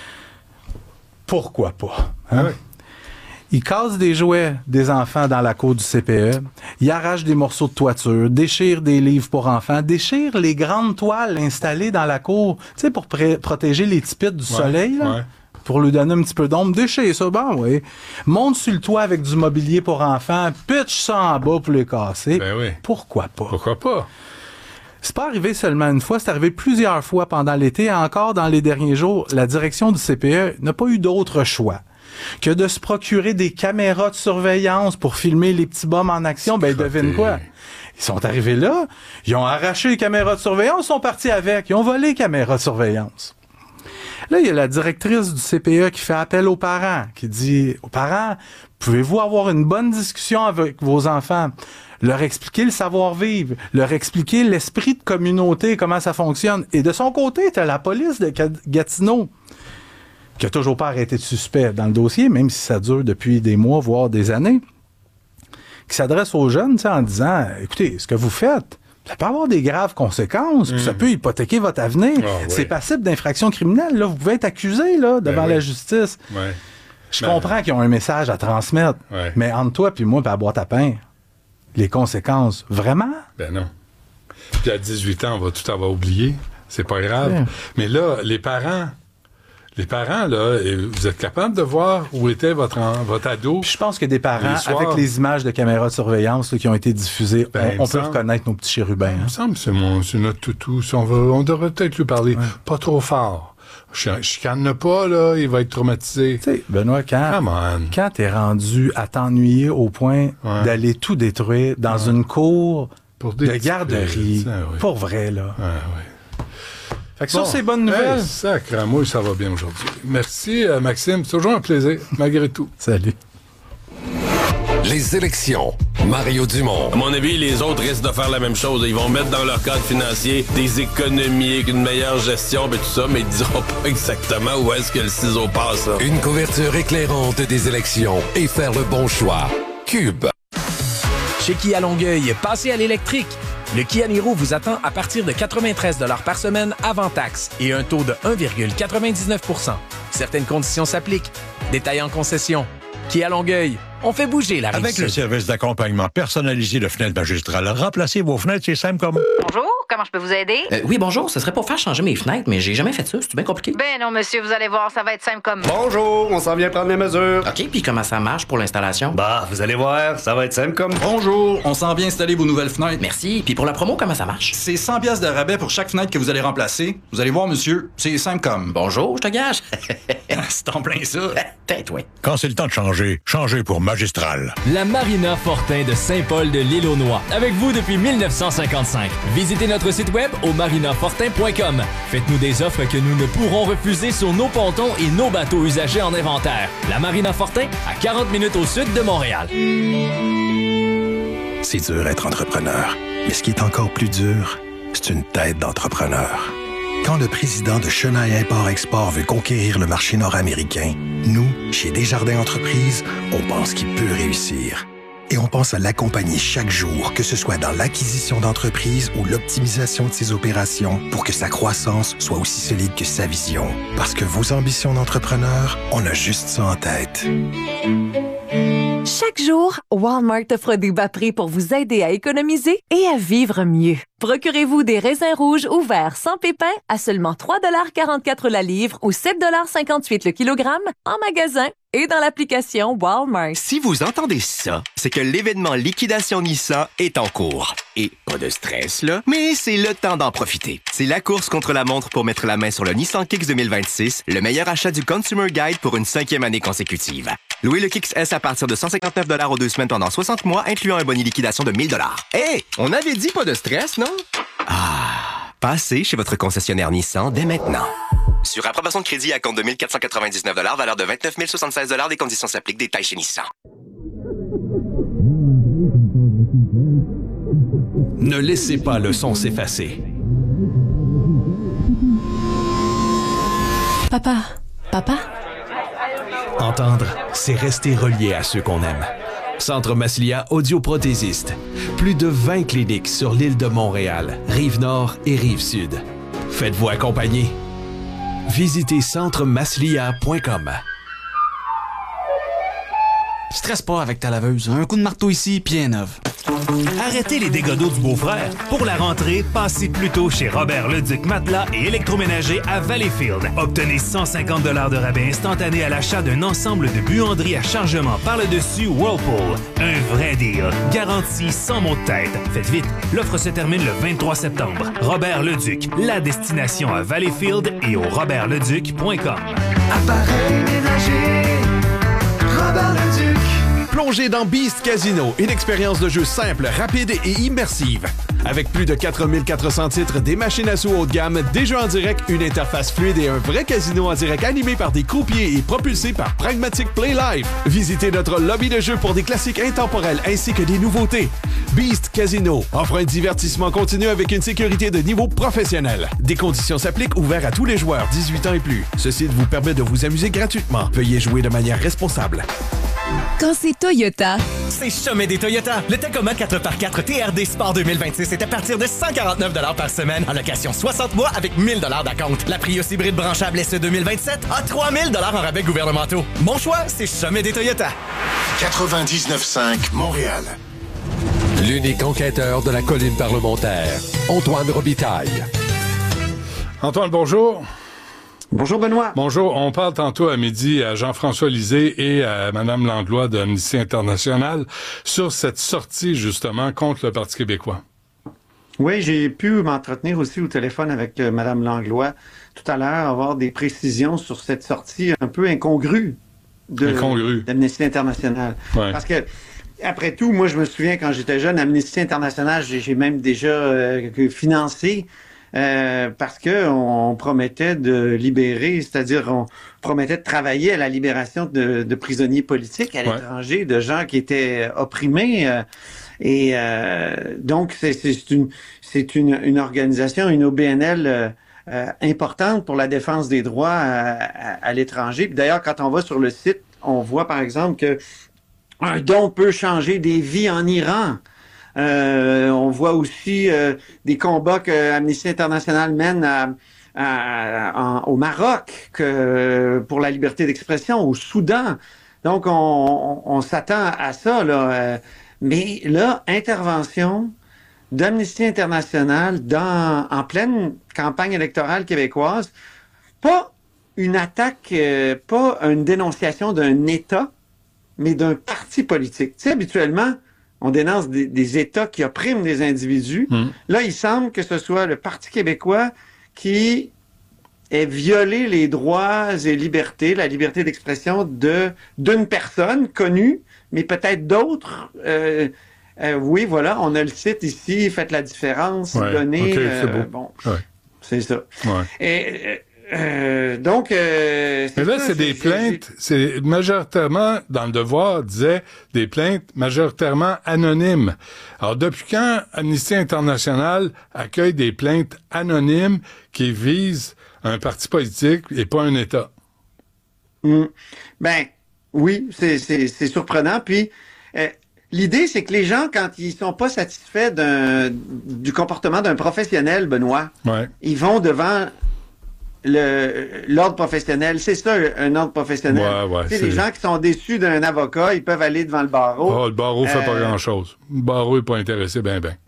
Pourquoi pas? Hein? Ah oui. Ils cassent des jouets des enfants dans la cour du C P E. Ils arrachent des morceaux de toiture, déchirent des livres pour enfants, déchirent les grandes toiles installées dans la cour, tu sais, pour pré- protéger les petits pits du ouais, soleil, là, ouais. pour lui donner un petit peu d'ombre. Déchirent ça, bon, oui. Monte sur le toit avec du mobilier pour enfants, pitch ça en bas pour les casser. Ben oui. Pourquoi pas? Pourquoi pas? C'est pas arrivé seulement une fois, c'est arrivé plusieurs fois pendant l'été. Et encore dans les derniers jours, la direction du C P E n'a pas eu d'autre choix que de se procurer des caméras de surveillance pour filmer les petits bums en action. Ben, devine quoi? Ils sont arrivés là, ils ont arraché les caméras de surveillance, ils sont partis avec, ils ont volé les caméras de surveillance. Là, il y a la directrice du C P E qui fait appel aux parents, qui dit aux parents, pouvez-vous avoir une bonne discussion avec vos enfants? Leur expliquer le savoir-vivre, leur expliquer l'esprit de communauté, comment ça fonctionne. Et de son côté, t'as la police de Gatineau, qui a toujours pas arrêté de suspect dans le dossier, même si ça dure depuis des mois, voire des années, qui s'adresse aux jeunes en disant, écoutez, ce que vous faites, ça peut avoir des graves conséquences, mmh. puis ça peut hypothéquer votre avenir. Oh, oui. C'est passible d'infraction criminelle. Là. Vous pouvez être accusé là, devant ben la oui. justice. Ouais. Je ben, comprends qu'ils ont un message à transmettre, ouais. mais entre toi puis moi, puis la boîte à pain, les conséquences, vraiment? Ben non. Puis à dix-huit ans, on va tout avoir oublié. C'est pas grave. Ouais. Mais là, les parents... Les parents, là, vous êtes capable de voir où était votre, votre ado? Puis je pense que des parents, avec les images de caméras de surveillance là, qui ont été diffusées, ben, on, on peut semble, reconnaître nos petits chérubins. Ben, hein. Il me semble que c'est, mon, c'est notre toutou. Si on, va, on devrait peut-être lui parler ouais. pas trop fort. Je chicane pas, là, il va être traumatisé. Tu sais, Benoît, quand, quand t'es rendu à t'ennuyer au point ouais. d'aller tout détruire dans ouais. une cour Pour de garderie, ça, ouais. pour vrai, là. Ouais, ouais. Fait que bon, sur ces bonnes nouvelles. Hey, sacré, moi, ça va bien aujourd'hui. Merci, euh, Maxime. C'est toujours un plaisir, malgré tout. Salut. Les élections. Mario Dumont. À mon avis, les autres risquent de faire la même chose. Ils vont mettre dans leur cadre financier des économies, une meilleure gestion, et tout ça, mais ils diront pas exactement où est-ce que le ciseau passe. Là. Une couverture éclairante des élections et faire le bon choix. Cube. Chez Kia Longueuil, passez à l'électrique. Le Kia Niro vous attend à partir de quatre-vingt-treize dollars par semaine avant taxe et un taux de un virgule quatre-vingt-dix-neuf pour cent. Certaines conditions s'appliquent. Détails en concession. Kia Longueuil, on fait bouger la rive Avec sud. le service d'accompagnement personnalisé de Fenêtres Magistrales, remplacez vos fenêtres, c'est simple comme... Bonjour, comment je peux vous aider? Euh, oui, bonjour, ce serait pour faire changer mes fenêtres, mais j'ai jamais fait ça, c'est bien compliqué. Ben non, monsieur, vous allez voir, ça va être simple comme... Bonjour, on s'en vient prendre les mesures. OK, puis comment ça marche pour l'installation? Bah, vous allez voir, ça va être simple comme... Bonjour, on s'en vient installer vos nouvelles fenêtres. Merci, puis pour la promo, comment ça marche? C'est cent piastres de rabais pour chaque fenêtre que vous allez remplacer. Vous allez voir, monsieur, c'est simple comme... Bonjour, je te gage. C'est en plein ça. Tête, oui. Quand c'est le temps de changer, changez pour Magistral. La Marina Fortin de Saint-Paul de l'Île-aux-Noix. Avec vous depuis dix-neuf cent cinquante-cinq. Visitez notre site web au marina fortin point com. Faites-nous des offres que nous ne pourrons refuser sur nos pontons et nos bateaux usagés en inventaire. La Marina Fortin, à quarante minutes au sud de Montréal. C'est dur être entrepreneur. Mais ce qui est encore plus dur, c'est une tête d'entrepreneur. Quand le président de Chenaille Import-Export veut conquérir le marché nord-américain, nous, chez Desjardins Entreprises, on pense qu'il peut réussir. et on pense à l'accompagner chaque jour, que ce soit dans l'acquisition d'entreprise ou l'optimisation de ses opérations, pour que sa croissance soit aussi solide que sa vision. Parce que vos ambitions d'entrepreneur, on a juste ça en tête. Chaque jour, Walmart offre des bas prix pour vous aider à économiser et à vivre mieux. Procurez-vous des raisins rouges ou verts sans pépins à seulement trois dollars quarante-quatre la livre ou sept dollars cinquante-huit le kilogramme en magasin et dans l'application Walmart. Si vous entendez ça, c'est que l'événement Liquidation Nissan est en cours. Et pas de stress, là, mais c'est le temps d'en profiter. C'est la course contre la montre pour mettre la main sur le Nissan Kicks deux mille vingt-six, le meilleur achat du Consumer Guide pour une cinquième année consécutive. Louez le Kicks S à partir de cent cinquante-neuf dollars aux deux semaines pendant soixante mois, incluant un bonus liquidation de mille dollars. Hé, on avait dit pas de stress, non? Ah, passez chez votre concessionnaire Nissan dès maintenant. Sur approbation de crédit à compte de mille quatre cent quatre-vingt-dix-neuf dollars, valeur de vingt-neuf mille soixante-seize dollars, des conditions s'appliquent, détails chez Nissan. Ne laissez pas le son s'effacer. Papa, papa? Entendre, c'est rester relié à ceux qu'on aime. Centre Maslia audioprothésiste. Plus de vingt cliniques sur l'île de Montréal, Rive-Nord et Rive-Sud. Faites-vous accompagner. Visitez centre maslia point com. Stresse pas avec ta laveuse. Un coup de marteau ici, puis un neuve. Arrêtez les dégâts d'eau du beau-frère. Pour la rentrée, passez plutôt chez Robert Leduc Matelas et électroménager à Valleyfield. Obtenez cent cinquante dollars de rabais instantané à l'achat d'un ensemble de buanderies à chargement par le dessus Whirlpool. Un vrai deal. Garantie sans mot de tête. Faites vite, l'offre se termine le vingt-trois septembre. Robert Leduc, la destination à Valleyfield et au robert leduc point com. Appareil ménager, Robert Leduc. Plongez dans Beast Casino, une expérience de jeu simple, rapide et immersive. Avec plus de quatre mille quatre cents titres, des machines à sous haut de gamme, des jeux en direct, une interface fluide et un vrai casino en direct animé par des croupiers et propulsé par Pragmatic Play Live. Visitez notre lobby de jeu pour des classiques intemporels ainsi que des nouveautés. Beast Casino offre un divertissement continu avec une sécurité de niveau professionnel. Des conditions s'appliquent, ouverts à tous les joueurs dix-huit ans et plus. Ce site vous permet de vous amuser gratuitement. Veuillez jouer de manière responsable. Quand c'est Toyota, c'est Chemin des Toyota. Le Tacoma quatre par quatre T R D Sport deux mille vingt-six est à partir de cent quarante-neuf dollars par semaine en location soixante mois avec mille dollars d'acompte. La Prius hybride branchable S E deux mille vingt-sept a trois mille dollars en rabais gouvernementaux. Mon choix, c'est Chemin des Toyota. quatre-vingt-dix-neuf cinq Montréal. L'unique enquêteur de la colline parlementaire, Antoine Robitaille. Antoine, bonjour. Bonjour Benoît. Bonjour. On parle tantôt à midi à Jean-François Lisée et à Mme Langlois de Amnesty International sur cette sortie justement contre le Parti québécois. Oui, j'ai pu m'entretenir aussi au téléphone avec euh, Mme Langlois tout à l'heure, avoir des précisions sur cette sortie un peu incongrue de, Incongru. d'Amnesty International. Ouais. Parce que après tout, moi je me souviens quand j'étais jeune, Amnesty International, j'ai, j'ai même déjà euh, financé Euh, parce que on promettait de libérer, c'est-à-dire on promettait de travailler à la libération de, de prisonniers politiques à l'étranger, ouais. de gens qui étaient opprimés. Euh, et euh, donc c'est, c'est une c'est une, une organisation, une O B N L euh, euh, importante pour la défense des droits à, à, à l'étranger. Puis d'ailleurs, quand on va sur le site, on voit par exemple que un don peut changer des vies en Iran. Euh, on voit aussi euh, des combats que Amnesty International mène à, à, à, au Maroc que, pour la liberté d'expression, au Soudan. Donc, on, on, on s'attend à ça. Là. Mais là, intervention d'Amnesty International dans, en pleine campagne électorale québécoise, pas une attaque, euh, pas une dénonciation d'un État, mais d'un parti politique. Tu sais, habituellement, on dénonce des, des États qui oppriment des individus. Mmh. Là, il semble que ce soit le Parti québécois qui ait violé les droits et libertés, la liberté d'expression de d'une personne connue, mais peut-être d'autres. Euh, euh, oui, voilà, on a le site ici, faites la différence, ouais, donnez... Okay, euh, c'est beau. Bon, ouais. c'est ça. Ouais. Et... Euh, donc, euh, mais là, ça, c'est des plaintes, c'est majoritairement, dans le Devoir, disait des plaintes majoritairement anonymes. Alors, depuis quand Amnesty International accueille des plaintes anonymes qui visent un parti politique et pas un État? Mmh. Ben, oui, c'est, c'est, c'est surprenant. Puis, euh, l'idée, c'est que les gens, quand ils sont pas satisfaits d'un, du comportement d'un professionnel, Benoît, ouais. ils vont devant le, l'ordre professionnel. C'est ça, un ordre professionnel. Ouais, ouais, tu sais, c'est... les gens qui sont déçus d'un avocat, ils peuvent aller devant le barreau. Oh, le barreau fait euh... pas grand-chose. Le barreau est pas intéressé, ben, ben.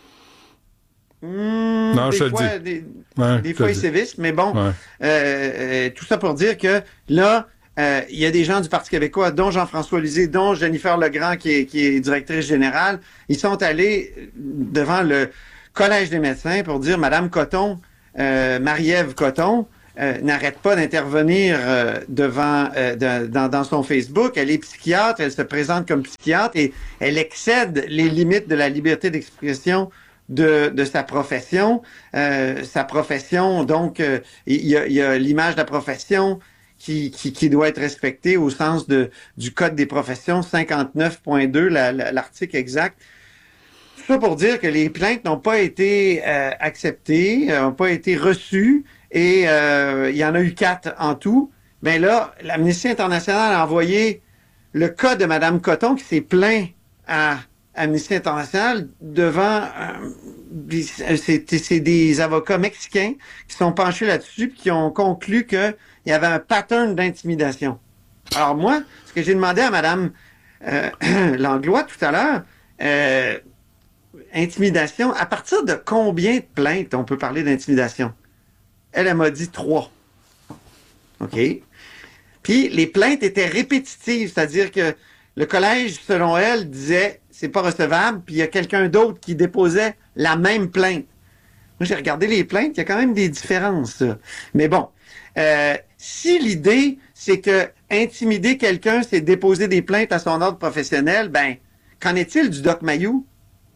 Mmh, non, des je te fois, le dis. Des, ouais, des fois, ils sévissent, mais bon, ouais. euh, euh, tout ça pour dire que là, euh, il y a des gens du Parti québécois, dont Jean-François Lisée, dont Jennifer Legrand, qui est, qui est directrice générale, ils sont allés devant le Collège des médecins pour dire, Madame Coton, euh, Marie-Ève Coton, euh, n'arrête pas d'intervenir euh, devant euh, de, dans, dans son Facebook. Elle est psychiatre, elle se présente comme psychiatre et elle excède les limites de la liberté d'expression de, de sa profession. Euh, sa profession, donc, euh, il y a, il y a l'image de la profession qui, qui, qui doit être respectée au sens de, du Code des professions, cinquante-neuf point deux, la, la, l'article exact. Tout ça pour dire que les plaintes n'ont pas été euh, acceptées, n'ont pas été reçues, et euh, il y en a eu quatre en tout. Bien là, l'Amnesty International a envoyé le cas de Mme Coton qui s'est plaint à Amnesty International devant euh, c'est, c'est des avocats mexicains qui sont penchés là-dessus et qui ont conclu qu'il y avait un pattern d'intimidation. Alors moi, ce que j'ai demandé à Mme euh, Langlois tout à l'heure, euh, intimidation, à partir de combien de plaintes on peut parler d'intimidation? Elle, elle m'a dit trois. OK? Puis les plaintes étaient répétitives, c'est-à-dire que le collège, selon elle, disait c'est pas recevable, puis il y a quelqu'un d'autre qui déposait la même plainte. Moi, j'ai regardé les plaintes, il y a quand même des différences. Ça. Mais bon, euh, si l'idée, c'est que intimider quelqu'un, c'est déposer des plaintes à son ordre professionnel, ben, qu'en est-il du Doc Mayou?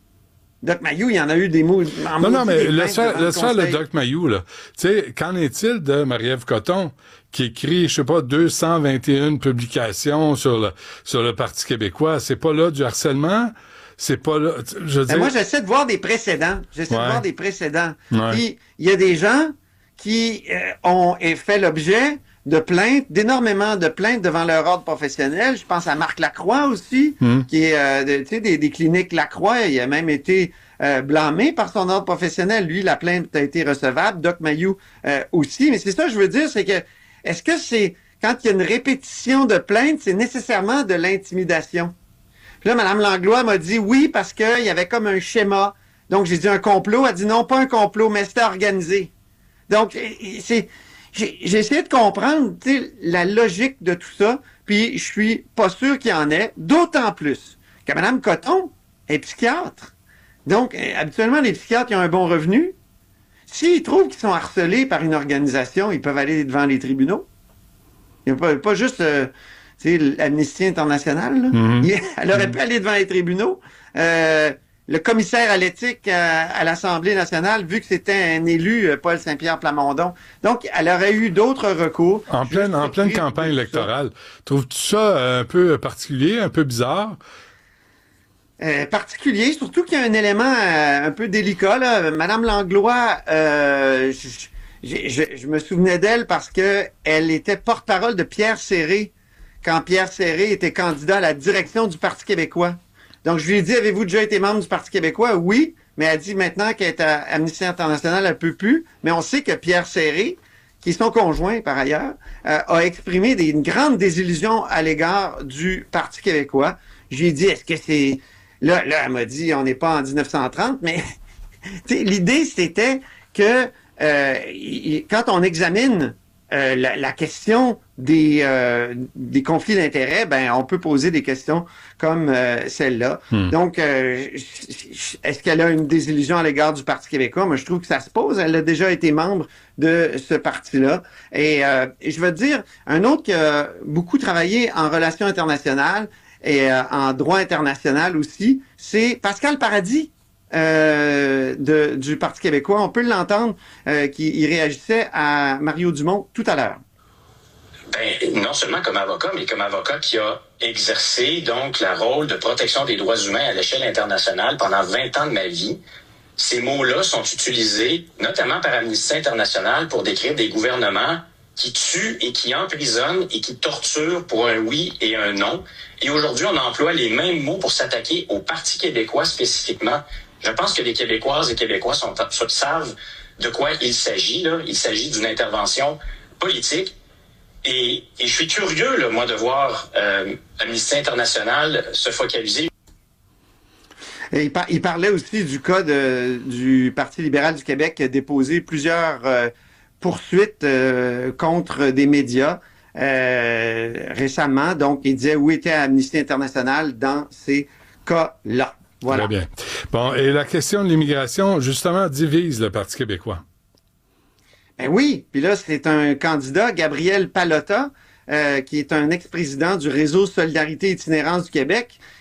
Doc Mayou, il y en a eu des mots. Non, non, mais laisse faire le, le Doc Mayou, là. Tu sais, qu'en est-il de Marie-Ève Coton, qui écrit, je sais pas, deux cent vingt et un publications sur le, sur le Parti québécois? C'est pas là du harcèlement? C'est pas là, je veux dire... Moi, j'essaie de voir des précédents. J'essaie ouais. de voir des précédents. Ouais. Puis, il y a des gens qui euh, ont fait l'objet de plaintes, d'énormément de plaintes devant leur ordre professionnel. Je pense à Marc Lacroix aussi, mmh. qui est, euh, de, tu sais, des, des cliniques Lacroix. Il a même été euh, blâmé par son ordre professionnel. Lui, la plainte a été recevable. Doc Mayou euh, aussi. Mais c'est ça que je veux dire, c'est que, est-ce que c'est, quand il y a une répétition de plaintes, c'est nécessairement de l'intimidation? Puis là, Mme Langlois m'a dit oui, parce qu'il y avait comme un schéma. Donc, j'ai dit un complot. Elle a dit non, pas un complot, mais c'était organisé. Donc, c'est... J'ai, j'ai essayé de comprendre la logique de tout ça, puis je suis pas sûr qu'il y en ait, d'autant plus que Mme Coton est psychiatre. Donc, habituellement, les psychiatres qui ont un bon revenu, s'ils trouvent qu'ils sont harcelés par une organisation, ils peuvent aller devant les tribunaux. Il n'y a pas, pas juste euh, l'Amnesty International. Là. Mm-hmm. Elle aurait pu aller devant les tribunaux. Euh, Le commissaire à l'éthique à, à l'Assemblée nationale, vu que c'était un élu, Paul Saint-Pierre Plamondon. Donc, elle aurait eu d'autres recours. En pleine, en pleine campagne électorale. Trouves-tu ça un peu particulier, un peu bizarre? Euh, particulier, surtout qu'il y a un élément euh, un peu délicat. Là. Madame Langlois, euh, je, je, je me souvenais d'elle parce que elle était porte-parole de Pierre Serré quand Pierre Serré était candidat à la direction du Parti québécois. Donc, je lui ai dit, avez-vous déjà été membre du Parti québécois? Oui, mais elle dit maintenant qu'elle est à Amnesty International, elle ne peut plus. Mais on sait que Pierre Serré, qui est son conjoint par ailleurs, euh, a exprimé des, une grande désillusion à l'égard du Parti québécois. Je lui ai dit, est-ce que c'est... Là, là, elle m'a dit, on n'est pas en dix-neuf cent trente, mais l'idée, c'était que euh, il, quand on examine euh, la, la question des, euh, des conflits d'intérêts, ben on peut poser des questions comme euh, celle-là. Hmm. Donc, euh, est-ce qu'elle a une désillusion à l'égard du Parti québécois? Moi, je trouve que ça se pose. Elle a déjà été membre de ce parti-là. Et, euh, et je veux dire, un autre qui a beaucoup travaillé en relations internationales et euh, en droit international aussi, c'est Pascal Paradis. Euh, de, du Parti québécois. On peut l'entendre euh, qui il réagissait à Mario Dumont tout à l'heure. Ben, non seulement comme avocat, mais comme avocat qui a exercé donc le rôle de protection des droits humains à l'échelle internationale pendant vingt ans de ma vie. Ces mots-là sont utilisés notamment par Amnesty International pour décrire des gouvernements qui tue et qui emprisonne et qui torture pour un oui et un non. Et aujourd'hui, on emploie les mêmes mots pour s'attaquer au Parti québécois spécifiquement. Je pense que les Québécoises et Québécois sont, savent de quoi il s'agit. Là. Il s'agit d'une intervention politique. Et, et je suis curieux, là, moi, de voir euh, Amnesty International se focaliser. Et il, par, il parlait aussi du cas de, du Parti libéral du Québec qui a déposé plusieurs euh, poursuites euh, contre des médias euh, récemment. Donc, il disait où était Amnesty International dans ces cas-là. Voilà. Très bien. Bon, et la question de l'immigration, justement, divise le Parti québécois. Ben oui, puis là, c'est un candidat, Gabriel Palotta, euh, qui est un ex-président du Réseau Solidarité Itinérance du Québec,